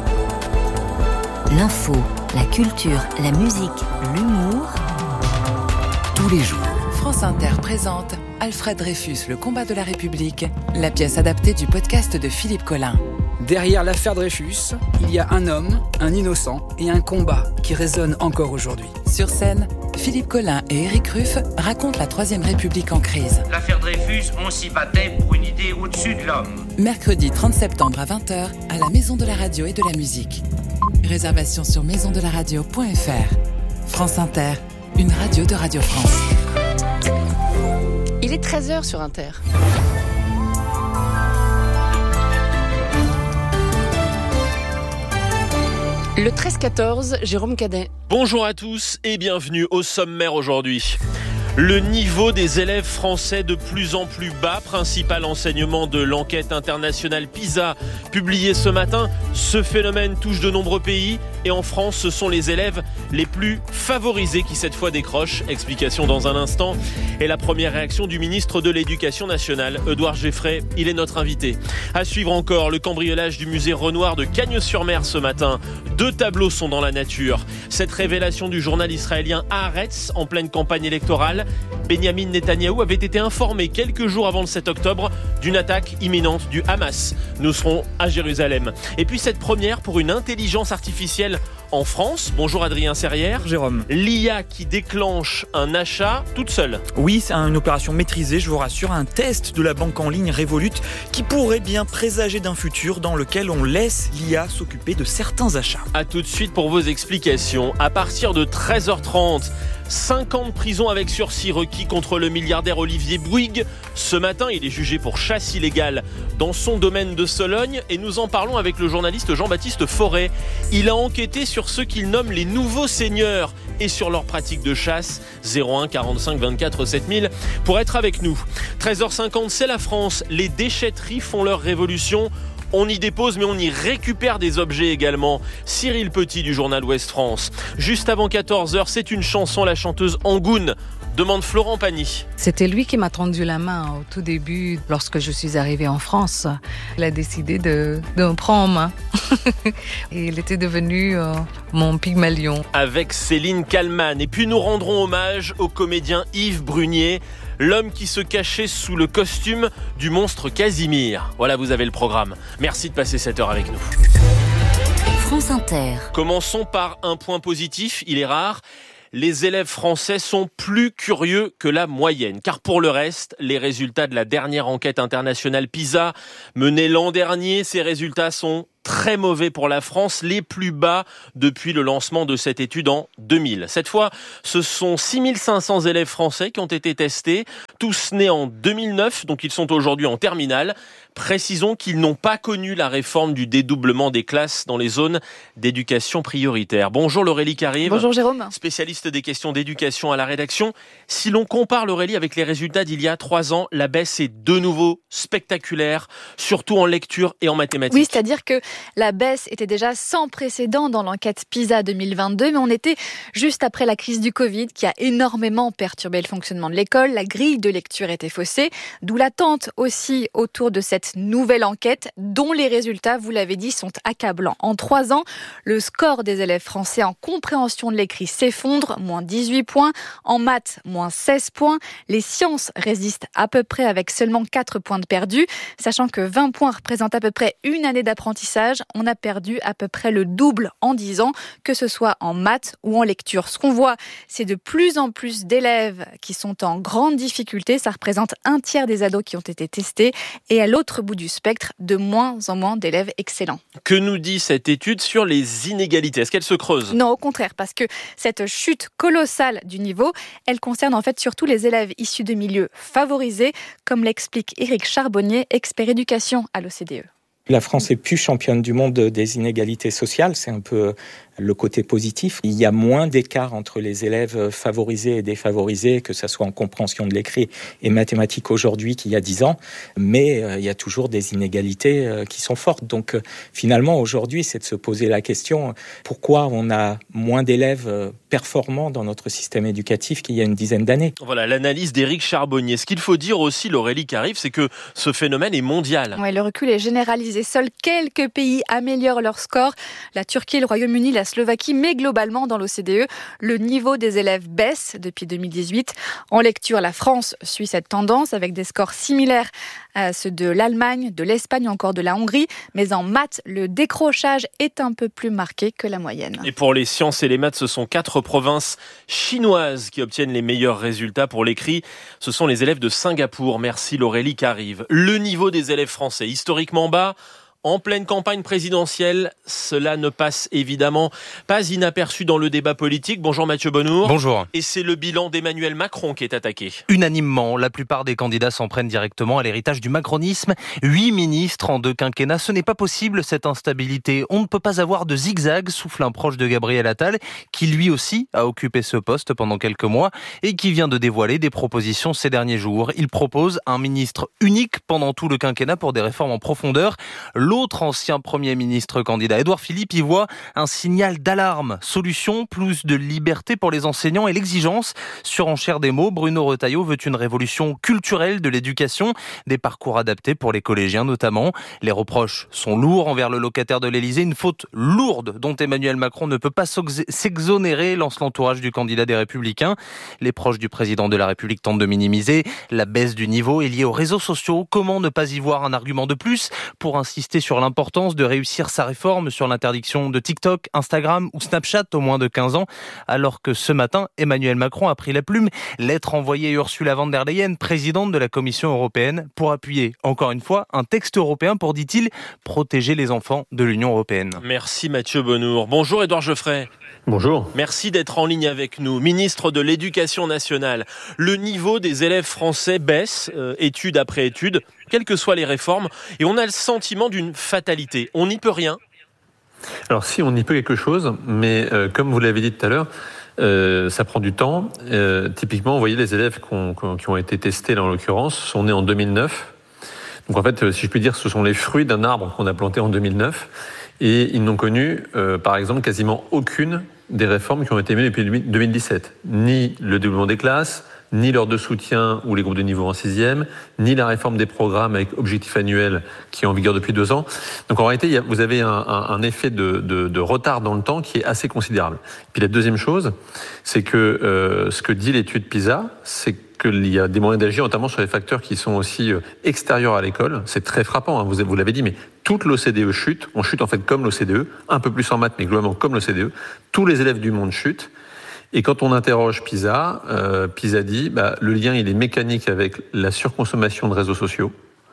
L'info, la culture, la musique, l'humour. Tous les jours. France Inter présente Alfred Dreyfus, le combat de la République, la pièce adaptée du podcast de Philippe Collin. Derrière l'affaire Dreyfus, il y a un homme, un innocent et un combat qui résonne encore aujourd'hui. Sur scène, Philippe Collin et Éric Ruff racontent la Troisième République en crise. L'affaire Dreyfus, on s'y battait pour une idée au-dessus de l'homme. Mercredi trente septembre à vingt heures, à la Maison de la Radio et de la Musique. Réservation sur maison de la radio point f r. France Inter, une radio de Radio France. Il est treize heures sur Inter. Le treize quatorze, Jérôme Cadet. Bonjour à tous et bienvenue au sommaire aujourd'hui. Le niveau des élèves français de plus en plus bas, principal enseignement de l'enquête internationale PISA publiée ce matin. Ce phénomène touche de nombreux pays et en France, ce sont les élèves les plus favorisés qui cette fois décrochent. Explication dans un instant. Et la première réaction du ministre de l'Éducation nationale, Édouard Geffray, il est notre invité. À suivre encore le cambriolage du musée Renoir de Cagnes-sur-Mer ce matin. Deux tableaux sont dans la nature. Cette révélation du journal israélien Haaretz en pleine campagne électorale. Benyamin Netanyahou avait été informé quelques jours avant le sept octobre d'une attaque imminente du Hamas. Nous serons à Jérusalem. Et puis cette première pour une intelligence artificielle en France. Bonjour Adrien Serrière. Jérôme. L'I A qui déclenche un achat toute seule. Oui, c'est une opération maîtrisée, je vous rassure, un test de la banque en ligne Revolut qui pourrait bien présager d'un futur dans lequel on laisse l'I A s'occuper de certains achats. A tout de suite pour vos explications. À partir de treize heures trente, cinq ans de prison avec sursis requis contre le milliardaire Olivier Bouygues. Ce matin, il est jugé pour chasse illégale dans son domaine de Sologne et nous en parlons avec le journaliste Jean-Baptiste Forêt. Il a enquêté sur ceux qu'il nomme les nouveaux seigneurs et sur leurs pratiques de chasse. zéro un quarante-cinq vingt-quatre sept mille pour être avec nous. treize heures cinquante, c'est la France. Les déchetteries font leur révolution. On y dépose, mais on y récupère des objets également. Cyril Petit du journal Ouest France. Juste avant quatorze heures, c'est une chanson, la chanteuse Angoune. demande Florent Pagny. C'était lui qui m'a tendu la main au tout début, lorsque je suis arrivée en France. Il a décidé de, de me prendre en main. Et il était devenu euh, mon Pygmalion. Avec Céline Kallmann. Et puis nous rendrons hommage au comédien Yves Brunier, l'homme qui se cachait sous le costume du monstre Casimir. Voilà, vous avez le programme. Merci de passer cette heure avec nous. France Inter. Commençons par un point positif, il est rare. Les élèves français sont plus curieux que la moyenne. Car pour le reste, les résultats de la dernière enquête internationale PISA menée l'an dernier, ces résultats sont très mauvais pour la France, les plus bas depuis le lancement de cette étude en deux mille. Cette fois, ce sont six mille cinq cents élèves français qui ont été testés, tous nés en deux mille neuf, donc ils sont aujourd'hui en terminale. Précisons qu'ils n'ont pas connu la réforme du dédoublement des classes dans les zones d'éducation prioritaire. Bonjour Laurélie Carive. Bonjour Jérôme. Spécialiste des questions d'éducation à la rédaction. Si l'on compare Laurélie avec les résultats d'il y a trois ans, la baisse est de nouveau spectaculaire, surtout en lecture et en mathématiques. Oui, c'est-à-dire que la baisse était déjà sans précédent dans l'enquête PISA deux mille vingt-deux, mais on était juste après la crise du Covid qui a énormément perturbé le fonctionnement de l'école. La grille de lecture était faussée, d'où l'attente aussi autour de cette nouvelle enquête dont les résultats, vous l'avez dit, sont accablants. En trois ans, le score des élèves français en compréhension de l'écrit s'effondre, moins dix-huit points. En maths, moins seize points. Les sciences résistent à peu près avec seulement quatre points de perdus. Sachant que vingt points représentent à peu près une année d'apprentissage, on a perdu à peu près le double en dix ans, que ce soit en maths ou en lecture. Ce qu'on voit, c'est de plus en plus d'élèves qui sont en grande difficulté. Ça représente un tiers des ados qui ont été testés. Et à l'autre bout du spectre, de moins en moins d'élèves excellents. Que nous dit cette étude sur les inégalités ? Est-ce qu'elle se creuse ? Non, au contraire, parce que cette chute colossale du niveau, elle concerne en fait surtout les élèves issus de milieux favorisés, comme l'explique Éric Charbonnier, expert éducation à l'O C D E. La France est plus championne du monde des inégalités sociales, c'est un peu le côté positif. Il y a moins d'écart entre les élèves favorisés et défavorisés, que ce soit en compréhension de l'écrit et mathématiques aujourd'hui qu'il y a dix ans, mais euh, il y a toujours des inégalités euh, qui sont fortes. Donc euh, finalement aujourd'hui, c'est de se poser la question, pourquoi on a moins d'élèves euh, performants dans notre système éducatif qu'il y a une dizaine d'années. Voilà l'analyse d'Éric Charbonnier. Ce qu'il faut dire aussi, Laurélie Carive, c'est que ce phénomène est mondial. Ouais, le recul est généralisé. Seuls quelques pays améliorent leur score. La Turquie, le Royaume-Uni, la Slovaquie, mais globalement dans l'O C D E, le niveau des élèves baisse depuis deux mille dix-huit. En lecture, la France suit cette tendance avec des scores similaires à ceux de l'Allemagne, de l'Espagne ou encore de la Hongrie. Mais en maths, le décrochage est un peu plus marqué que la moyenne. Et pour les sciences et les maths, ce sont quatre provinces chinoises qui obtiennent les meilleurs résultats pour l'écrit. Ce sont les élèves de Singapour. Merci Laurélie Carive. Le niveau des élèves français, historiquement bas, en pleine campagne présidentielle, cela ne passe évidemment pas inaperçu dans le débat politique. Bonjour Mathieu Bonnour. Bonjour. Et c'est le bilan d'Emmanuel Macron qui est attaqué. Unanimement, la plupart des candidats s'en prennent directement à l'héritage du macronisme. Huit ministres en deux quinquennats, ce n'est pas possible cette instabilité. On ne peut pas avoir de zigzag, souffle un proche de Gabriel Attal, qui lui aussi a occupé ce poste pendant quelques mois et qui vient de dévoiler des propositions ces derniers jours. Il propose un ministre unique pendant tout le quinquennat pour des réformes en profondeur. L'autre ancien Premier ministre candidat, Édouard Philippe, y voit un signal d'alarme. Solution, plus de liberté pour les enseignants et l'exigence. Surenchère des mots, Bruno Retailleau veut une révolution culturelle de l'éducation, des parcours adaptés pour les collégiens notamment. Les reproches sont lourds envers le locataire de l'Élysée, une faute lourde dont Emmanuel Macron ne peut pas s'exonérer, lance l'entourage du candidat des Républicains. Les proches du président de la République tentent de minimiser. La baisse du niveau est liée aux réseaux sociaux. Comment ne pas y voir un argument de plus pour insister sur l'importance de réussir sa réforme sur l'interdiction de TikTok, Instagram ou Snapchat aux moins de quinze ans, alors que ce matin, Emmanuel Macron a pris la plume, lettre envoyée à Ursula von der Leyen, présidente de la Commission européenne, pour appuyer, encore une fois, un texte européen pour, dit-il, protéger les enfants de l'Union européenne. Merci Mathieu Bonnour. Bonjour Édouard Geoffrey. Bonjour. Merci d'être en ligne avec nous. Ministre de l'Éducation nationale, le niveau des élèves français baisse, euh, étude après étude, quelles que soient les réformes, et on a le sentiment d'une fatalité. On n'y peut rien. Alors si, on y peut quelque chose, mais euh, comme vous l'avez dit tout à l'heure, euh, ça prend du temps. Euh, typiquement, vous voyez, les élèves qui ont, qui ont été testés, là, en l'occurrence, sont nés en deux mille neuf. Donc en fait, si je puis dire, ce sont les fruits d'un arbre qu'on a planté en deux mille neuf. Et ils n'ont connu, euh, par exemple, quasiment aucune des réformes qui ont été menées depuis deux mille dix-sept. Ni le dédoublement des classes, ni l'heure de soutien ou les groupes de niveau en sixième, ni la réforme des programmes avec objectif annuel qui est en vigueur depuis deux ans. Donc en réalité, vous avez un, un, un effet de, de, de retard dans le temps qui est assez considérable. Puis la deuxième chose, c'est que euh, ce que dit l'étude PISA, c'est qu'il y a des moyens d'agir, notamment sur les facteurs qui sont aussi extérieurs à l'école. C'est très frappant, hein, vous, vous l'avez dit, mais toute l'O C D E chute. On chute en fait comme l'O C D E, un peu plus en maths, mais globalement comme l'O C D E. Tous les élèves du monde chutent. Et quand on interroge PISA, euh, PISA dit bah, le lien il est mécanique avec la surconsommation de réseaux sociaux,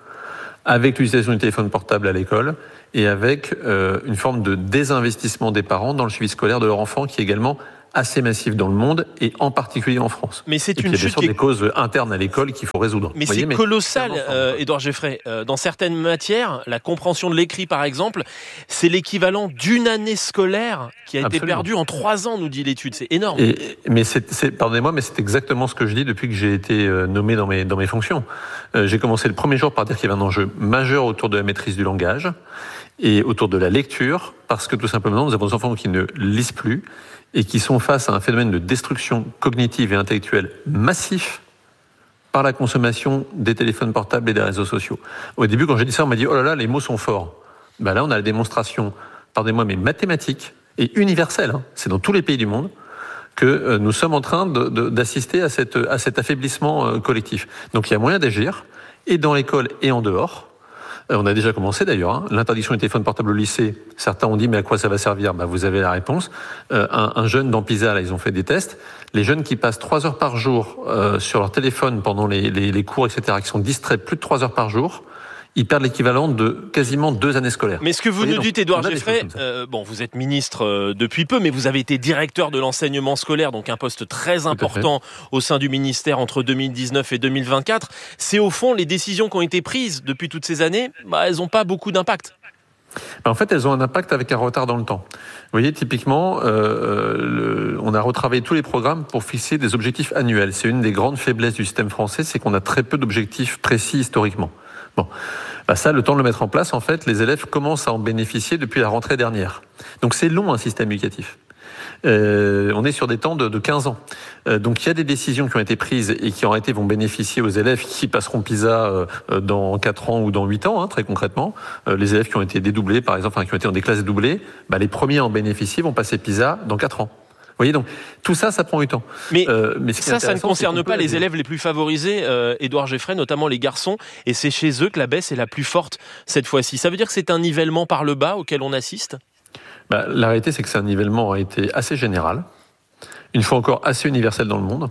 avec l'utilisation du téléphone portable à l'école et avec euh, une forme de désinvestissement des parents dans le suivi scolaire de leur enfant qui est également assez massif dans le monde et en particulier en France. Mais c'est et une puis, il y a bien sûr chute des causes internes à l'école qu'il faut résoudre. Mais voyez, c'est mais colossal, euh, Édouard Geffray. Euh, dans certaines matières, la compréhension de l'écrit, par exemple, c'est l'équivalent d'une année scolaire qui a Absolument. été perdue en trois ans, nous dit l'étude. C'est énorme. Et, mais c'est, c'est, pardonnez-moi, mais c'est exactement ce que je dis depuis que j'ai été nommé dans mes, dans mes fonctions. Euh, j'ai commencé le premier jour par dire qu'il y avait un enjeu majeur autour de la maîtrise du langage et autour de la lecture, parce que tout simplement, nous avons des enfants qui ne lisent plus et qui sont face à un phénomène de destruction cognitive et intellectuelle massif par la consommation des téléphones portables et des réseaux sociaux. Au début, quand j'ai dit ça, on m'a dit « Oh là là, les mots sont forts ». Ben là, on a la démonstration, pardonnez-moi, mais mathématique et universelle, hein, c'est dans tous les pays du monde, que euh, nous sommes en train de, de, d'assister à, cette, à cet affaiblissement euh, collectif. Donc il y a moyen d'agir, et dans l'école et en dehors. On a déjà commencé d'ailleurs, hein. L'interdiction des téléphones portables au lycée. Certains ont dit mais à quoi ça va servir ? Bah, vous avez la réponse. Euh, un, un jeune dans PISA, là, ils ont fait des tests. Les jeunes qui passent trois heures par jour euh, sur leur téléphone pendant les, les, les cours, et cetera, qui sont distraits plus de trois heures par jour, ils perdent l'équivalent de quasiment deux années scolaires. Mais ce que vous, vous voyez, nous dites, Édouard Geffray, euh, bon, vous êtes ministre euh, depuis peu, mais vous avez été directeur de l'enseignement scolaire, donc un poste très important au sein du ministère entre deux mille dix-neuf et deux mille vingt-quatre. C'est au fond les décisions qui ont été prises depuis toutes ces années, bah, elles n'ont pas beaucoup d'impact. En fait, elles ont un impact avec un retard dans le temps. Vous voyez, typiquement, euh, le, on a retravaillé tous les programmes pour fixer des objectifs annuels. C'est une des grandes faiblesses du système français, c'est qu'on a très peu d'objectifs précis historiquement. Bon, bah ça, le temps de le mettre en place, en fait, les élèves commencent à en bénéficier depuis la rentrée dernière. Donc c'est long un système éducatif. Euh, on est sur des temps de, de quinze ans. Euh, donc il y a des décisions qui ont été prises et qui en réalité vont bénéficier aux élèves qui passeront PISA euh, dans quatre ans ou dans huit ans, hein, très concrètement. Euh, les élèves qui ont été dédoublés, par exemple, enfin, qui ont été dans des classes dédoublées, bah, les premiers à en bénéficier vont passer PISA dans quatre ans. Vous voyez, donc tout ça, ça prend du temps. Mais, euh, mais ce ça, ça ne concerne pas les élèves les plus favorisés, euh, Édouard Geffray, notamment les garçons, et c'est chez eux que la baisse est la plus forte cette fois-ci. Ça veut dire que c'est un nivellement par le bas auquel on assiste ? Bah, la réalité, c'est que c'est un nivellement a été assez général, une fois encore assez universel dans le monde,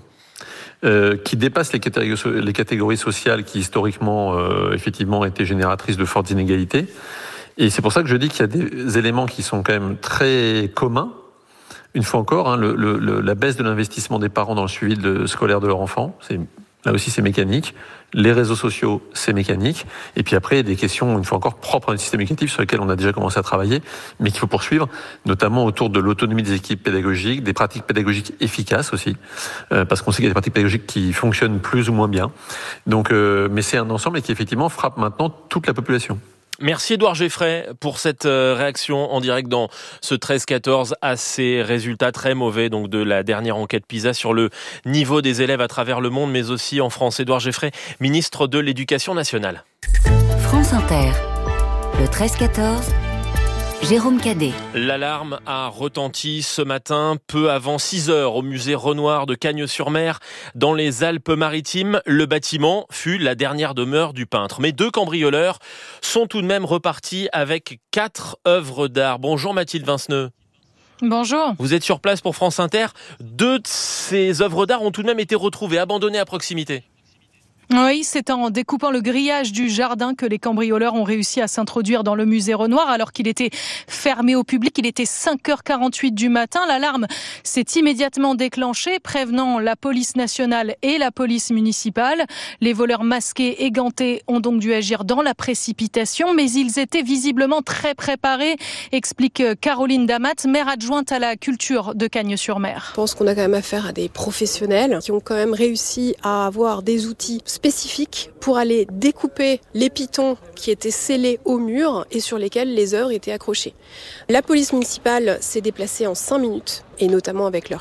euh, qui dépasse les catégories, les catégories sociales qui historiquement, euh, effectivement, étaient génératrices de fortes inégalités. Et c'est pour ça que je dis qu'il y a des éléments qui sont quand même très communs. Une fois encore, hein, le, le, la baisse de l'investissement des parents dans le suivi de, scolaire de leur enfant, c'est, là aussi c'est mécanique. Les réseaux sociaux, c'est mécanique. Et puis après, il y a des questions, une fois encore, propres à un système éducatif sur lesquelles on a déjà commencé à travailler, mais qu'il faut poursuivre, notamment autour de l'autonomie des équipes pédagogiques, des pratiques pédagogiques efficaces aussi, euh, parce qu'on sait qu'il y a des pratiques pédagogiques qui fonctionnent plus ou moins bien. Donc, euh, mais c'est un ensemble qui effectivement frappe maintenant toute la population. Merci Édouard Geffray pour cette réaction en direct dans ce treize quatorze à ces résultats très mauvais donc de la dernière enquête PISA sur le niveau des élèves à travers le monde, mais aussi en France. Édouard Geffray, ministre de l'Éducation nationale. France Inter, le treize quatorze. Jérôme Cadet. L'alarme a retenti ce matin, peu avant six heures, au musée Renoir de Cagnes-sur-Mer, dans les Alpes-Maritimes. Le bâtiment fut la dernière demeure du peintre. Mais deux cambrioleurs sont tout de même repartis avec quatre œuvres d'art. Bonjour Mathilde Vinceneux. Bonjour. Vous êtes sur place pour France Inter. Deux de ces œuvres d'art ont tout de même été retrouvées, abandonnées à proximité. Oui, c'est en découpant le grillage du jardin que les cambrioleurs ont réussi à s'introduire dans le musée Renoir alors qu'il était fermé au public. Il était cinq heures quarante-huit du matin. L'alarme s'est immédiatement déclenchée, prévenant la police nationale et la police municipale. Les voleurs masqués et gantés ont donc dû agir dans la précipitation, mais ils étaient visiblement très préparés, explique Caroline Damat, maire adjointe à la culture de Cagnes-sur-Mer. Je pense qu'on a quand même affaire à des professionnels qui ont quand même réussi à avoir des outils spécifiques pour aller découper les pitons qui étaient scellés au mur et sur lesquels les œuvres étaient accrochées. La police municipale s'est déplacée en cinq minutes, et notamment avec leurs chiens.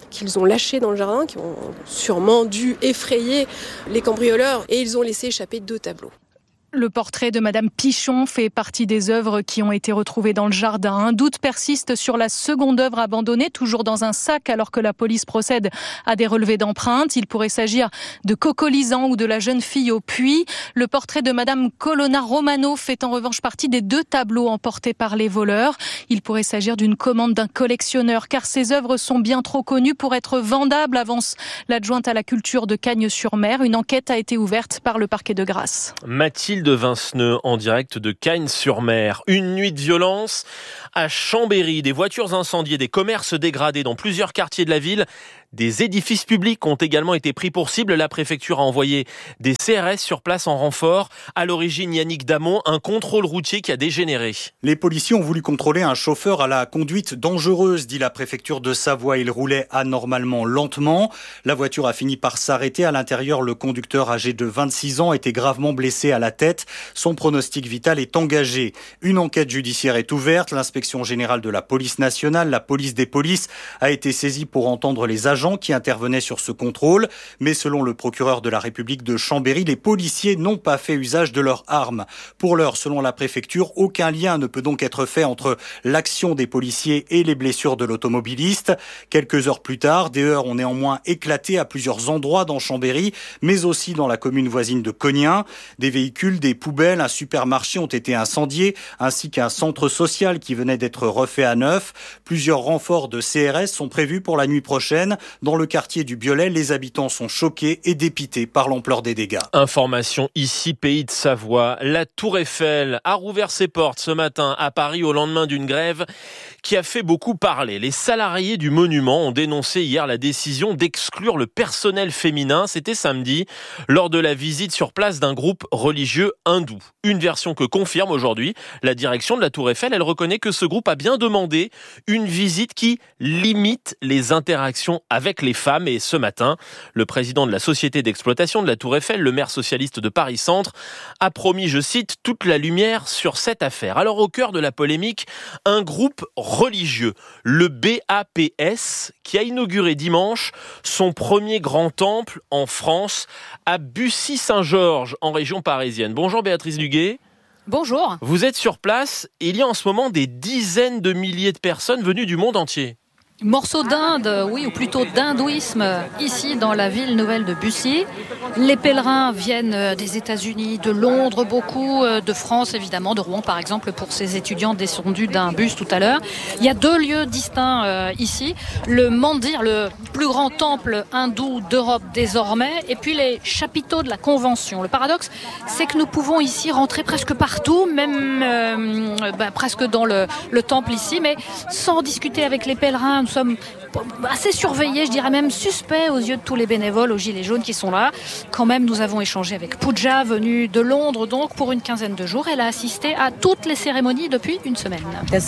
qu'ils ont lâchées dans le jardin, qui ont sûrement dû effrayer les cambrioleurs, et ils ont laissé échapper deux tableaux. Le portrait de Madame Pichon fait partie des œuvres qui ont été retrouvées dans le jardin. Un doute persiste sur la seconde œuvre abandonnée, toujours dans un sac, alors que la police procède à des relevés d'empreintes. Il pourrait s'agir de Coco Lisan ou de la jeune fille au puits. Le portrait de Madame Colonna Romano fait en revanche partie des deux tableaux emportés par les voleurs. Il pourrait s'agir d'une commande d'un collectionneur, car ces œuvres sont bien trop connues pour être vendables, avance l'adjointe à la culture de Cagnes-sur-Mer. Une enquête a été ouverte par le parquet de Grasse. Mathilde de Vinceneux en direct de Cagnes-sur-Mer. Une nuit de violence à Chambéry, des voitures incendiées, des commerces dégradés dans plusieurs quartiers de la ville. Des édifices publics ont également été pris pour cible. La préfecture a envoyé des C R S sur place en renfort. À l'origine, Yannick Damon, un contrôle routier qui a dégénéré. Les policiers ont voulu contrôler un chauffeur à la conduite dangereuse, dit la préfecture de Savoie. Il roulait anormalement lentement. La voiture a fini par s'arrêter. À l'intérieur, le conducteur âgé de vingt-six ans était gravement blessé à la tête. Son pronostic vital est engagé. Une enquête judiciaire est ouverte. L'inspection générale de la police nationale, la police des polices, a été saisie pour entendre les agents qui intervenaient sur ce contrôle. Mais selon le procureur de la République de Chambéry, les policiers n'ont pas fait usage de leurs armes. Pour l'heure, selon la préfecture, aucun lien ne peut donc être fait entre l'action des policiers et les blessures de l'automobiliste. Quelques heures plus tard, des heurts ont néanmoins éclaté à plusieurs endroits dans Chambéry, mais aussi dans la commune voisine de Cognin. Des véhicules, des poubelles, un supermarché ont été incendiés, ainsi qu'un centre social qui venait d'être refait à neuf. Plusieurs renforts de C R S sont prévus pour la nuit prochaine. Dans le quartier du Biolay, les habitants sont choqués et dépités par l'ampleur des dégâts. Information ici, Pays de Savoie. La Tour Eiffel a rouvert ses portes ce matin à Paris au lendemain d'une grève qui a fait beaucoup parler. Les salariés du monument ont dénoncé hier la décision d'exclure le personnel féminin. C'était samedi, lors de la visite sur place d'un groupe religieux hindou. Une version que confirme aujourd'hui la direction de la Tour Eiffel. Elle reconnaît que ce groupe a bien demandé une visite qui limite les interactions avec les femmes. Et ce matin, le président de la société d'exploitation de la Tour Eiffel, le maire socialiste de Paris-Centre, a promis, je cite, toute la lumière sur cette affaire. Alors au cœur de la polémique, un groupe religieux, le B A P S, qui a inauguré dimanche son premier grand temple en France, à Bussy-Saint-Georges, en région parisienne. Bonjour Béatrice Duguet. Bonjour. Vous êtes sur place et il y a en ce moment des dizaines de milliers de personnes venues du monde entier. Morceau d'Inde, oui, ou plutôt d'hindouisme, ici dans la ville nouvelle de Bussy. Les pèlerins viennent des États-Unis, de Londres beaucoup, de France évidemment, de Rouen par exemple, pour ces étudiants descendus d'un bus tout à l'heure. Il y a deux lieux distincts euh, ici, le mandir, le plus grand temple hindou d'Europe désormais, et puis les chapiteaux de la Convention. Le paradoxe, c'est que nous pouvons ici rentrer presque partout, même euh, bah, presque dans le, le temple ici, mais sans discuter avec les pèlerins. Nous sommes assez surveillés, je dirais même suspects aux yeux de tous les bénévoles aux gilets jaunes qui sont là. Quand même, nous avons échangé avec Pooja, venue de Londres donc pour une quinzaine de jours. Elle a assisté à toutes les cérémonies depuis une semaine.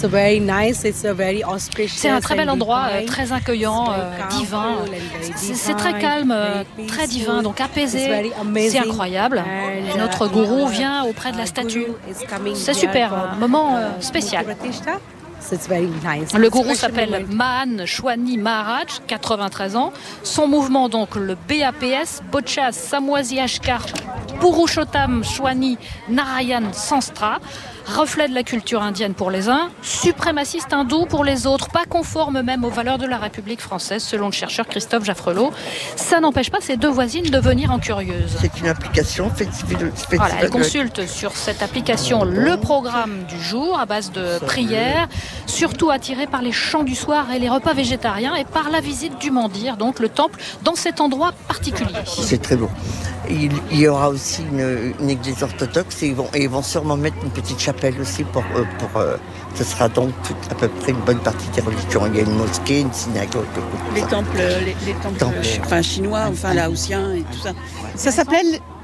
C'est un très bel endroit, très accueillant, euh, divin. C'est, c'est très calme, euh, très divin, donc apaisé. C'est incroyable. Et notre gourou vient auprès de la statue. C'est super, un moment euh, spécial. Le gourou s'appelle Mahan Shwani Maharaj, quatre-vingt-treize ans. Son mouvement, donc, le B A P S, Bocha Samwaziashkar Purushottam Shwani Narayan Sanstra, reflet de la culture indienne pour les uns, suprémaciste hindou pour les autres, pas conforme même aux valeurs de la République française, selon le chercheur Christophe Jaffrelot. Ça n'empêche pas ces deux voisines de venir en curieuses. C'est une application festival. Voilà, elle consulte sur cette application le programme du jour à base de prières, surtout attirée par les chants du soir et les repas végétariens et par la visite du mandir, donc le temple, dans cet endroit particulier. C'est très beau. Il, il y aura aussi une, une église orthodoxe et ils vont, et ils vont sûrement mettre une petite chapelle aussi pour... Euh, pour euh, ce sera donc tout, à peu près une bonne partie des religions. Il y a une mosquée, une synagogue. Les temples, les, les temples, temples. Enfin, chinois, enfin laotiens et tout ça. Ça s'appelle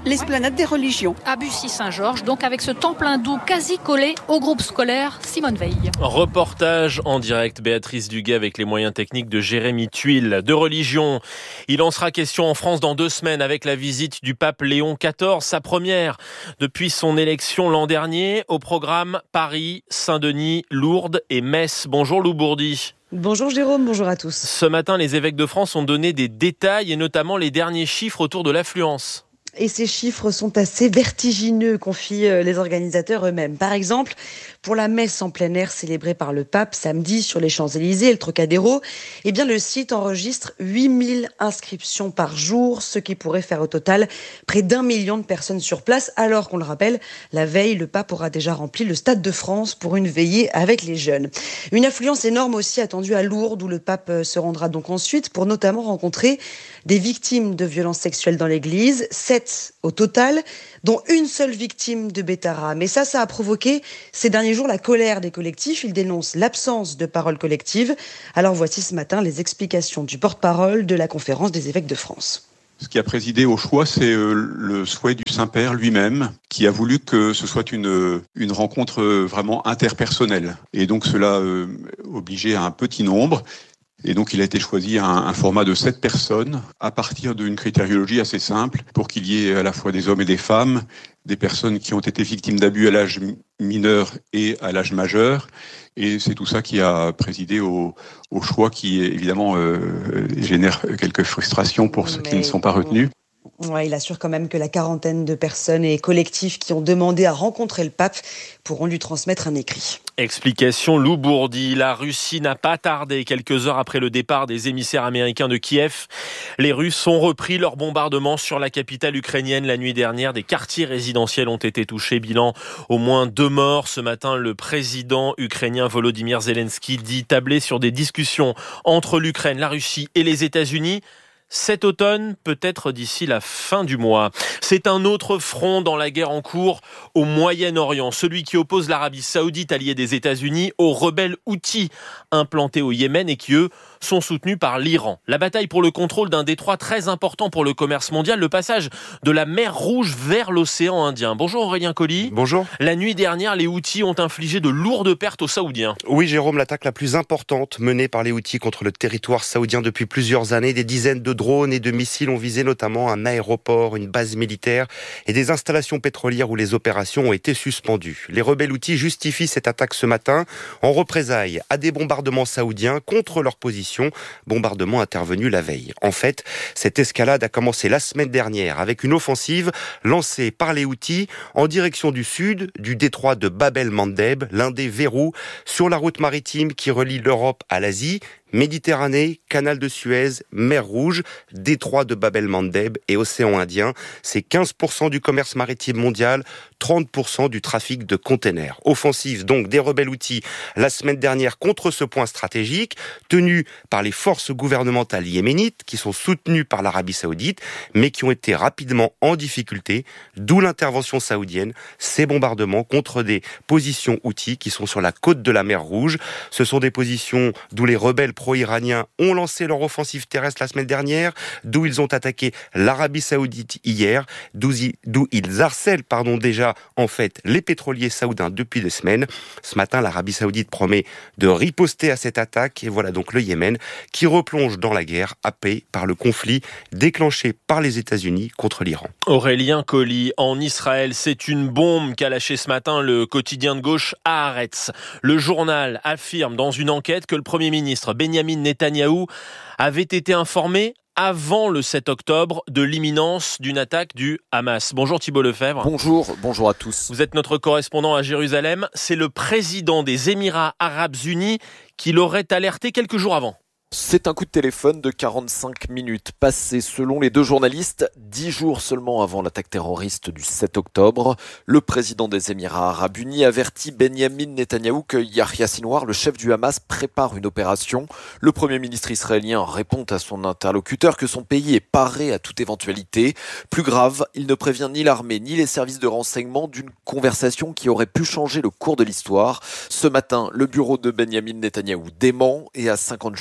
l'esplanade des religions. À Bussy-Saint-Georges, donc avec ce temple hindou quasi collé au groupe scolaire Simone Veil. Reportage en direct, Béatrice Duguay avec les moyens techniques de Jérémy Tuile. De religion, il en sera question en France dans deux semaines avec la visite du pape Léon quatorze, sa première depuis son élection l'an dernier. Au programme Paris, Saint-Denis, Lourdes et Metz. Bonjour Lou Bourdi. Bonjour Jérôme, bonjour à tous. Ce matin, les évêques de France ont donné des détails et notamment les derniers chiffres autour de l'affluence. Et ces chiffres sont assez vertigineux, confient les organisateurs eux-mêmes. Par exemple, pour la messe en plein air célébrée par le pape samedi sur les Champs-Élysées et le Trocadéro, eh bien le site enregistre huit mille inscriptions par jour, ce qui pourrait faire au total près d'un million de personnes sur place, alors qu'on le rappelle, la veille, le pape aura déjà rempli le Stade de France pour une veillée avec les jeunes. Une affluence énorme aussi attendue à Lourdes, où le pape se rendra donc ensuite pour notamment rencontrer des victimes de violences sexuelles dans l'église, sept au total, dont une seule victime de Bétara. Mais ça, ça a provoqué ces derniers jours la colère des collectifs. Ils dénoncent l'absence de parole collective. Alors voici ce matin les explications du porte-parole de la conférence des évêques de France. Ce qui a présidé au choix, c'est le souhait du Saint-Père lui-même, qui a voulu que ce soit une, une rencontre vraiment interpersonnelle. Et donc cela euh, obligeait à un petit nombre. Et donc, il a été choisi un, un format de sept personnes à partir d'une critériologie assez simple pour qu'il y ait à la fois des hommes et des femmes, des personnes qui ont été victimes d'abus à l'âge mineur et à l'âge majeur. Et c'est tout ça qui a présidé au, au choix qui, évidemment, euh, génère quelques frustrations pour ceux Mais... qui ne sont pas retenus. Ouais, il assure quand même que la quarantaine de personnes et collectifs qui ont demandé à rencontrer le pape pourront lui transmettre un écrit. Explication Lou Bourdi. La Russie n'a pas tardé. Quelques heures après le départ des émissaires américains de Kiev, les Russes ont repris leur bombardement sur la capitale ukrainienne la nuit dernière. Des quartiers résidentiels ont été touchés. Bilan, au moins deux morts. Ce matin, le président ukrainien Volodymyr Zelensky dit tabler sur des discussions entre l'Ukraine, la Russie et les États-Unis. Cet automne, peut-être d'ici la fin du mois. C'est un autre front dans la guerre en cours au Moyen-Orient, celui qui oppose l'Arabie Saoudite, alliée des États-Unis, aux rebelles Houthis implantés au Yémen et qui, eux, sont soutenus par l'Iran. La bataille pour le contrôle d'un détroit très important pour le commerce mondial, le passage de la mer Rouge vers l'océan Indien. Bonjour Aurélien Colli. Bonjour. La nuit dernière, les Houthis ont infligé de lourdes pertes aux Saoudiens. Oui Jérôme, l'attaque la plus importante menée par les Houthis contre le territoire saoudien depuis plusieurs années. Des dizaines de drones et de missiles ont visé notamment un aéroport, une base militaire et des installations pétrolières où les opérations ont été suspendues. Les rebelles Houthis justifient cette attaque ce matin en représailles à des bombardements saoudiens contre leur position, bombardement intervenu la veille. En fait, cette escalade a commencé la semaine dernière avec une offensive lancée par les Houthis en direction du sud du détroit de Bab el-Mandeb, l'un des verrous sur la route maritime qui relie l'Europe à l'Asie. Méditerranée, canal de Suez, mer Rouge, détroit de Bab el-Mandeb et océan Indien. C'est quinze pour cent du commerce maritime mondial, trente pour cent du trafic de containers. Offensive donc des rebelles Houthis la semaine dernière contre ce point stratégique, tenu par les forces gouvernementales yéménites qui sont soutenues par l'Arabie Saoudite, mais qui ont été rapidement en difficulté, d'où l'intervention saoudienne, ces bombardements contre des positions Houthis qui sont sur la côte de la mer Rouge. Ce sont des positions d'où les rebelles pro-iraniens ont lancé leur offensive terrestre la semaine dernière, d'où ils ont attaqué l'Arabie Saoudite hier, d'où ils harcèlent pardon, déjà en fait les pétroliers saoudiens depuis des semaines. Ce matin, l'Arabie Saoudite promet de riposter à cette attaque et voilà donc le Yémen qui replonge dans la guerre happé par le conflit déclenché par les États-Unis contre l'Iran. Aurélien Colli, en Israël, c'est une bombe qu'a lâché ce matin le quotidien de gauche Haaretz. Le journal affirme dans une enquête que le Premier ministre Benyamin Netanyahou avait été informé avant le sept octobre de l'imminence d'une attaque du Hamas. Bonjour Thibault Lefebvre. Bonjour, bonjour à tous. Vous êtes notre correspondant à Jérusalem. C'est le président des Émirats Arabes Unis qui l'aurait alerté quelques jours avant. C'est un coup de téléphone de quarante-cinq minutes passé selon les deux journalistes, dix jours seulement avant l'attaque terroriste du sept octobre. Le président des Émirats Arabes Unis avertit Benyamin Netanyahou que Yahya Sinwar, le chef du Hamas, prépare une opération. Le premier ministre israélien répond à son interlocuteur que son pays est paré à toute éventualité. Plus grave, il ne prévient ni l'armée ni les services de renseignement d'une conversation qui aurait pu changer le cours de l'histoire. Ce matin, le bureau de Benyamin Netanyahou dément et à cinquante jours des élections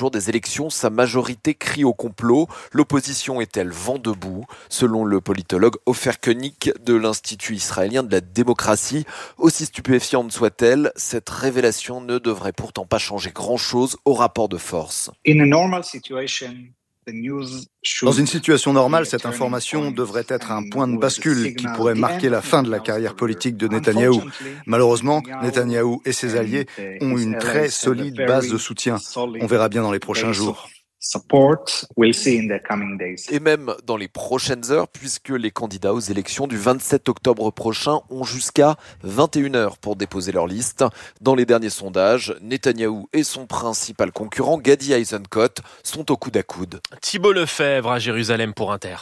élections, sa majorité crie au complot. L'opposition est-elle vent debout ? Selon le politologue Ofer Koenig de l'Institut israélien de la démocratie, aussi stupéfiante soit-elle, cette révélation ne devrait pourtant pas changer grand-chose au rapport de force. Dans une situation normale, cette information devrait être un point de bascule qui pourrait marquer la fin de la carrière politique de Netanyahou. Malheureusement, Netanyahou et ses alliés ont une très solide base de soutien. On verra bien dans les prochains jours. Et même dans les prochaines heures, puisque les candidats aux élections du vingt-sept octobre prochain ont jusqu'à vingt et une heures pour déposer leur liste. Dans les derniers sondages, Netanyahou et son principal concurrent, Gadi Eisenkot, sont au coude à coude. Thibault Lefebvre à Jérusalem pour Inter.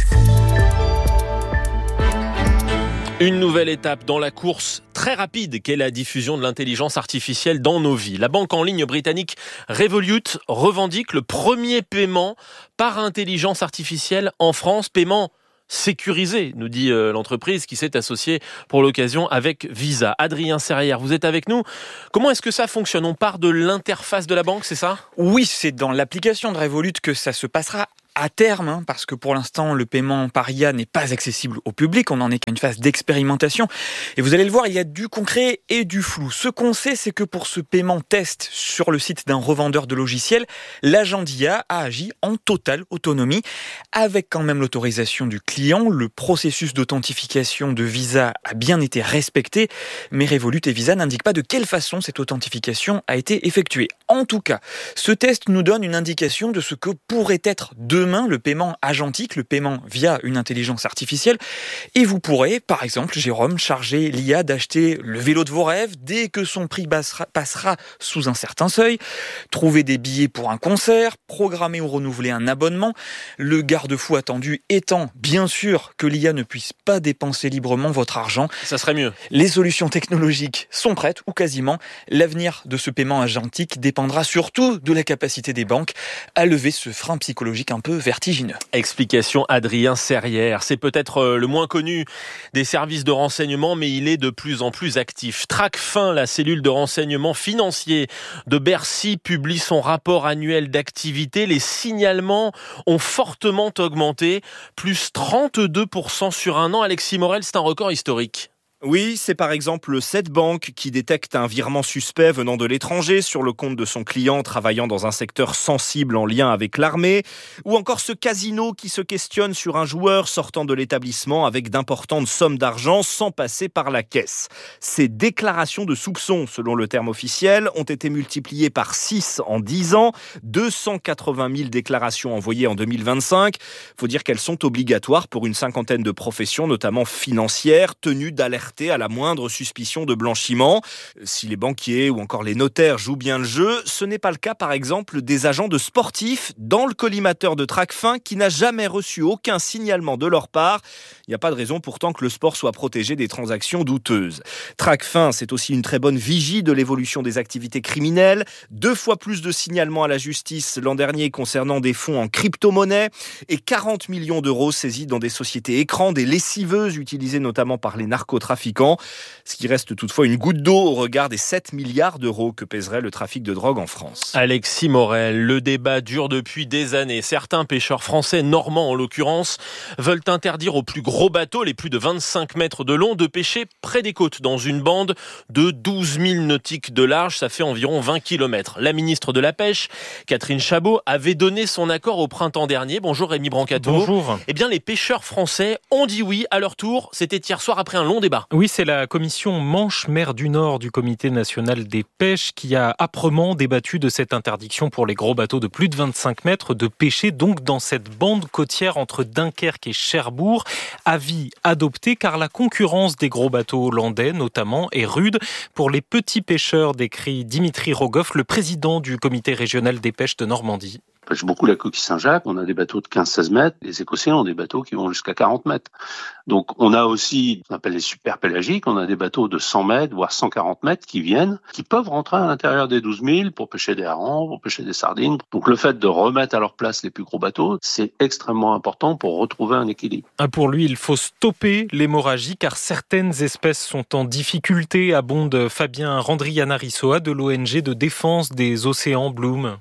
Une nouvelle étape dans la course très rapide qu'est la diffusion de l'intelligence artificielle dans nos vies. La banque en ligne britannique Revolut revendique le premier paiement par intelligence artificielle en France, paiement sécurisé, nous dit euh, l'entreprise qui s'est associée pour l'occasion avec Visa. Adrien Serrière, vous êtes avec nous. Comment est-ce que ça fonctionne ? On part de l'interface de la banque, c'est ça ? Oui, c'est dans l'application de Revolut que ça se passera à terme, hein, parce que pour l'instant, le paiement par I A n'est pas accessible au public. On n'en est qu'à une phase d'expérimentation. Et vous allez le voir, il y a du concret et du flou. Ce qu'on sait, c'est que pour ce paiement test sur le site d'un revendeur de logiciels, l'agent d'I A a agi en totale autonomie, avec quand même l'autorisation du client. Le processus d'authentification de Visa a bien été respecté, mais Revolut et Visa n'indiquent pas de quelle façon cette authentification a été effectuée. En tout cas, ce test nous donne une indication de ce que pourrait être demain le paiement agentique, le paiement via une intelligence artificielle. Et vous pourrez, par exemple, Jérôme, charger l'I A d'acheter le vélo de vos rêves dès que son prix passera, passera sous un certain seuil, trouver des billets pour un concert, programmer ou renouveler un abonnement. Le garde-fou attendu étant, bien sûr, que l'I A ne puisse pas dépenser librement votre argent. Ça serait mieux. Les solutions technologiques sont prêtes, ou quasiment. L'avenir de ce paiement agentique dépendra surtout de la capacité des banques à lever ce frein psychologique un peu vertigineux. Explication Adrien Serrière. C'est peut-être le moins connu des services de renseignement, mais il est de plus en plus actif. Tracfin, la cellule de renseignement financier de Bercy, publie son rapport annuel d'activité. Les signalements ont fortement augmenté, plus trente-deux pour cent sur un an. Alexis Morel, c'est un record historique. Oui, c'est par exemple cette banque qui détecte un virement suspect venant de l'étranger sur le compte de son client travaillant dans un secteur sensible en lien avec l'armée, ou encore ce casino qui se questionne sur un joueur sortant de l'établissement avec d'importantes sommes d'argent sans passer par la caisse. Ces déclarations de soupçons, selon le terme officiel, ont été multipliées par six en dix ans, deux cent quatre-vingt mille déclarations envoyées en deux mille vingt-cinq. Il faut dire qu'elles sont obligatoires pour une cinquantaine de professions, notamment financières, tenues d'alerter à la moindre suspicion de blanchiment. Si les banquiers ou encore les notaires jouent bien le jeu, ce n'est pas le cas par exemple des agents de sportifs dans le collimateur de Tracfin qui n'a jamais reçu aucun signalement de leur part. Il n'y a pas de raison pourtant que le sport soit protégé des transactions douteuses. Tracfin, c'est aussi une très bonne vigie de l'évolution des activités criminelles. Deux fois plus de signalements à la justice l'an dernier concernant des fonds en crypto-monnaie et quarante millions d'euros saisis dans des sociétés écrans, des lessiveuses utilisées notamment par les narcotrafiquants. Ce qui reste toutefois une goutte d'eau au regard des sept milliards d'euros que pèserait le trafic de drogue en France. Alexis Morel, le débat dure depuis des années. Certains pêcheurs français, normands en l'occurrence, veulent interdire aux plus gros bateaux, les plus de vingt-cinq mètres de long, de pêcher près des côtes dans une bande de douze mille nautiques de large. Ça fait environ vingt kilomètres. La ministre de la Pêche, Catherine Chabot, avait donné son accord au printemps dernier. Bonjour Rémi Brancato. Bonjour. Eh bien, les pêcheurs français ont dit oui à leur tour. C'était hier soir après un long débat. Oui, c'est la commission Manche-Mer du Nord du Comité national des pêches qui a âprement débattu de cette interdiction pour les gros bateaux de plus de vingt-cinq mètres de pêcher donc dans cette bande côtière entre Dunkerque et Cherbourg. Avis adopté car la concurrence des gros bateaux hollandais notamment est rude pour les petits pêcheurs, décrit Dimitri Rogoff, le président du Comité régional des pêches de Normandie. On pêche beaucoup la coquille Saint-Jacques, on a des bateaux de quinze à seize mètres, les Écossais ont des bateaux qui vont jusqu'à quarante mètres. Donc on a aussi, on appelle les super pélagiques, on a des bateaux de cent mètres, voire cent quarante mètres qui viennent, qui peuvent rentrer à l'intérieur des douze mille pour pêcher des harengs, pour pêcher des sardines. Donc le fait de remettre à leur place les plus gros bateaux, c'est extrêmement important pour retrouver un équilibre. Pour lui, il faut stopper l'hémorragie car certaines espèces sont en difficulté, abonde Fabien Randrianarisoa de l'O N G de défense des océans Bloom.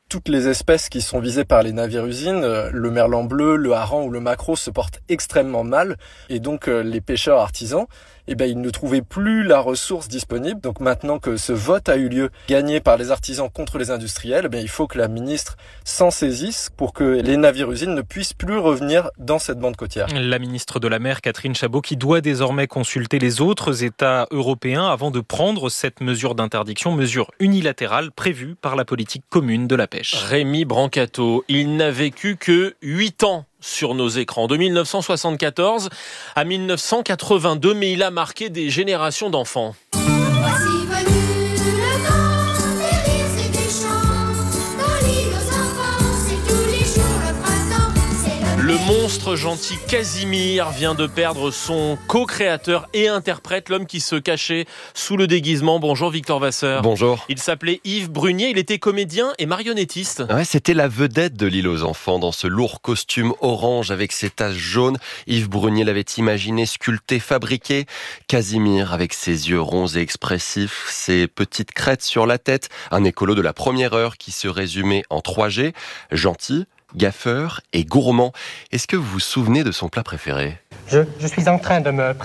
toutes les espèces qui sont visées par les navires-usines, le merlan bleu, le hareng ou le maquereau se portent extrêmement mal. Et donc les pêcheurs artisans, eh ben, ils ne trouvaient plus la ressource disponible. Donc maintenant que ce vote a eu lieu, gagné par les artisans contre les industriels, eh bien, il faut que la ministre s'en saisisse pour que les navires-usines ne puissent plus revenir dans cette bande côtière. La ministre de la Mer, Catherine Chabot, qui doit désormais consulter les autres États européens avant de prendre cette mesure d'interdiction, mesure unilatérale prévue par la politique commune de la pêche. Rémi Brancato, il n'a vécu que huit ans sur nos écrans, de mille neuf cent soixante-quatorze à mille neuf cent quatre-vingt-deux, mais il a marqué des générations d'enfants. Voici venu le temps des rires et des chants, dans l'île aux enfants, c'est tous les jours le printemps, c'est le... Le monstre gentil Casimir vient de perdre son co-créateur et interprète, l'homme qui se cachait sous le déguisement. Bonjour Victor Vasseur. Bonjour. Il s'appelait Yves Brunier, il était comédien et marionnettiste. Ouais, c'était la vedette de l'île aux enfants dans ce lourd costume orange avec ses taches jaunes. Yves Brunier l'avait imaginé, sculpté, fabriqué. Casimir avec ses yeux ronds et expressifs, ses petites crêtes sur la tête, un écolo de la première heure qui se résumait en trois G, gentil, gaffeur et gourmand. Est-ce que vous vous souvenez de son plat préféré ? Je, je suis en train de me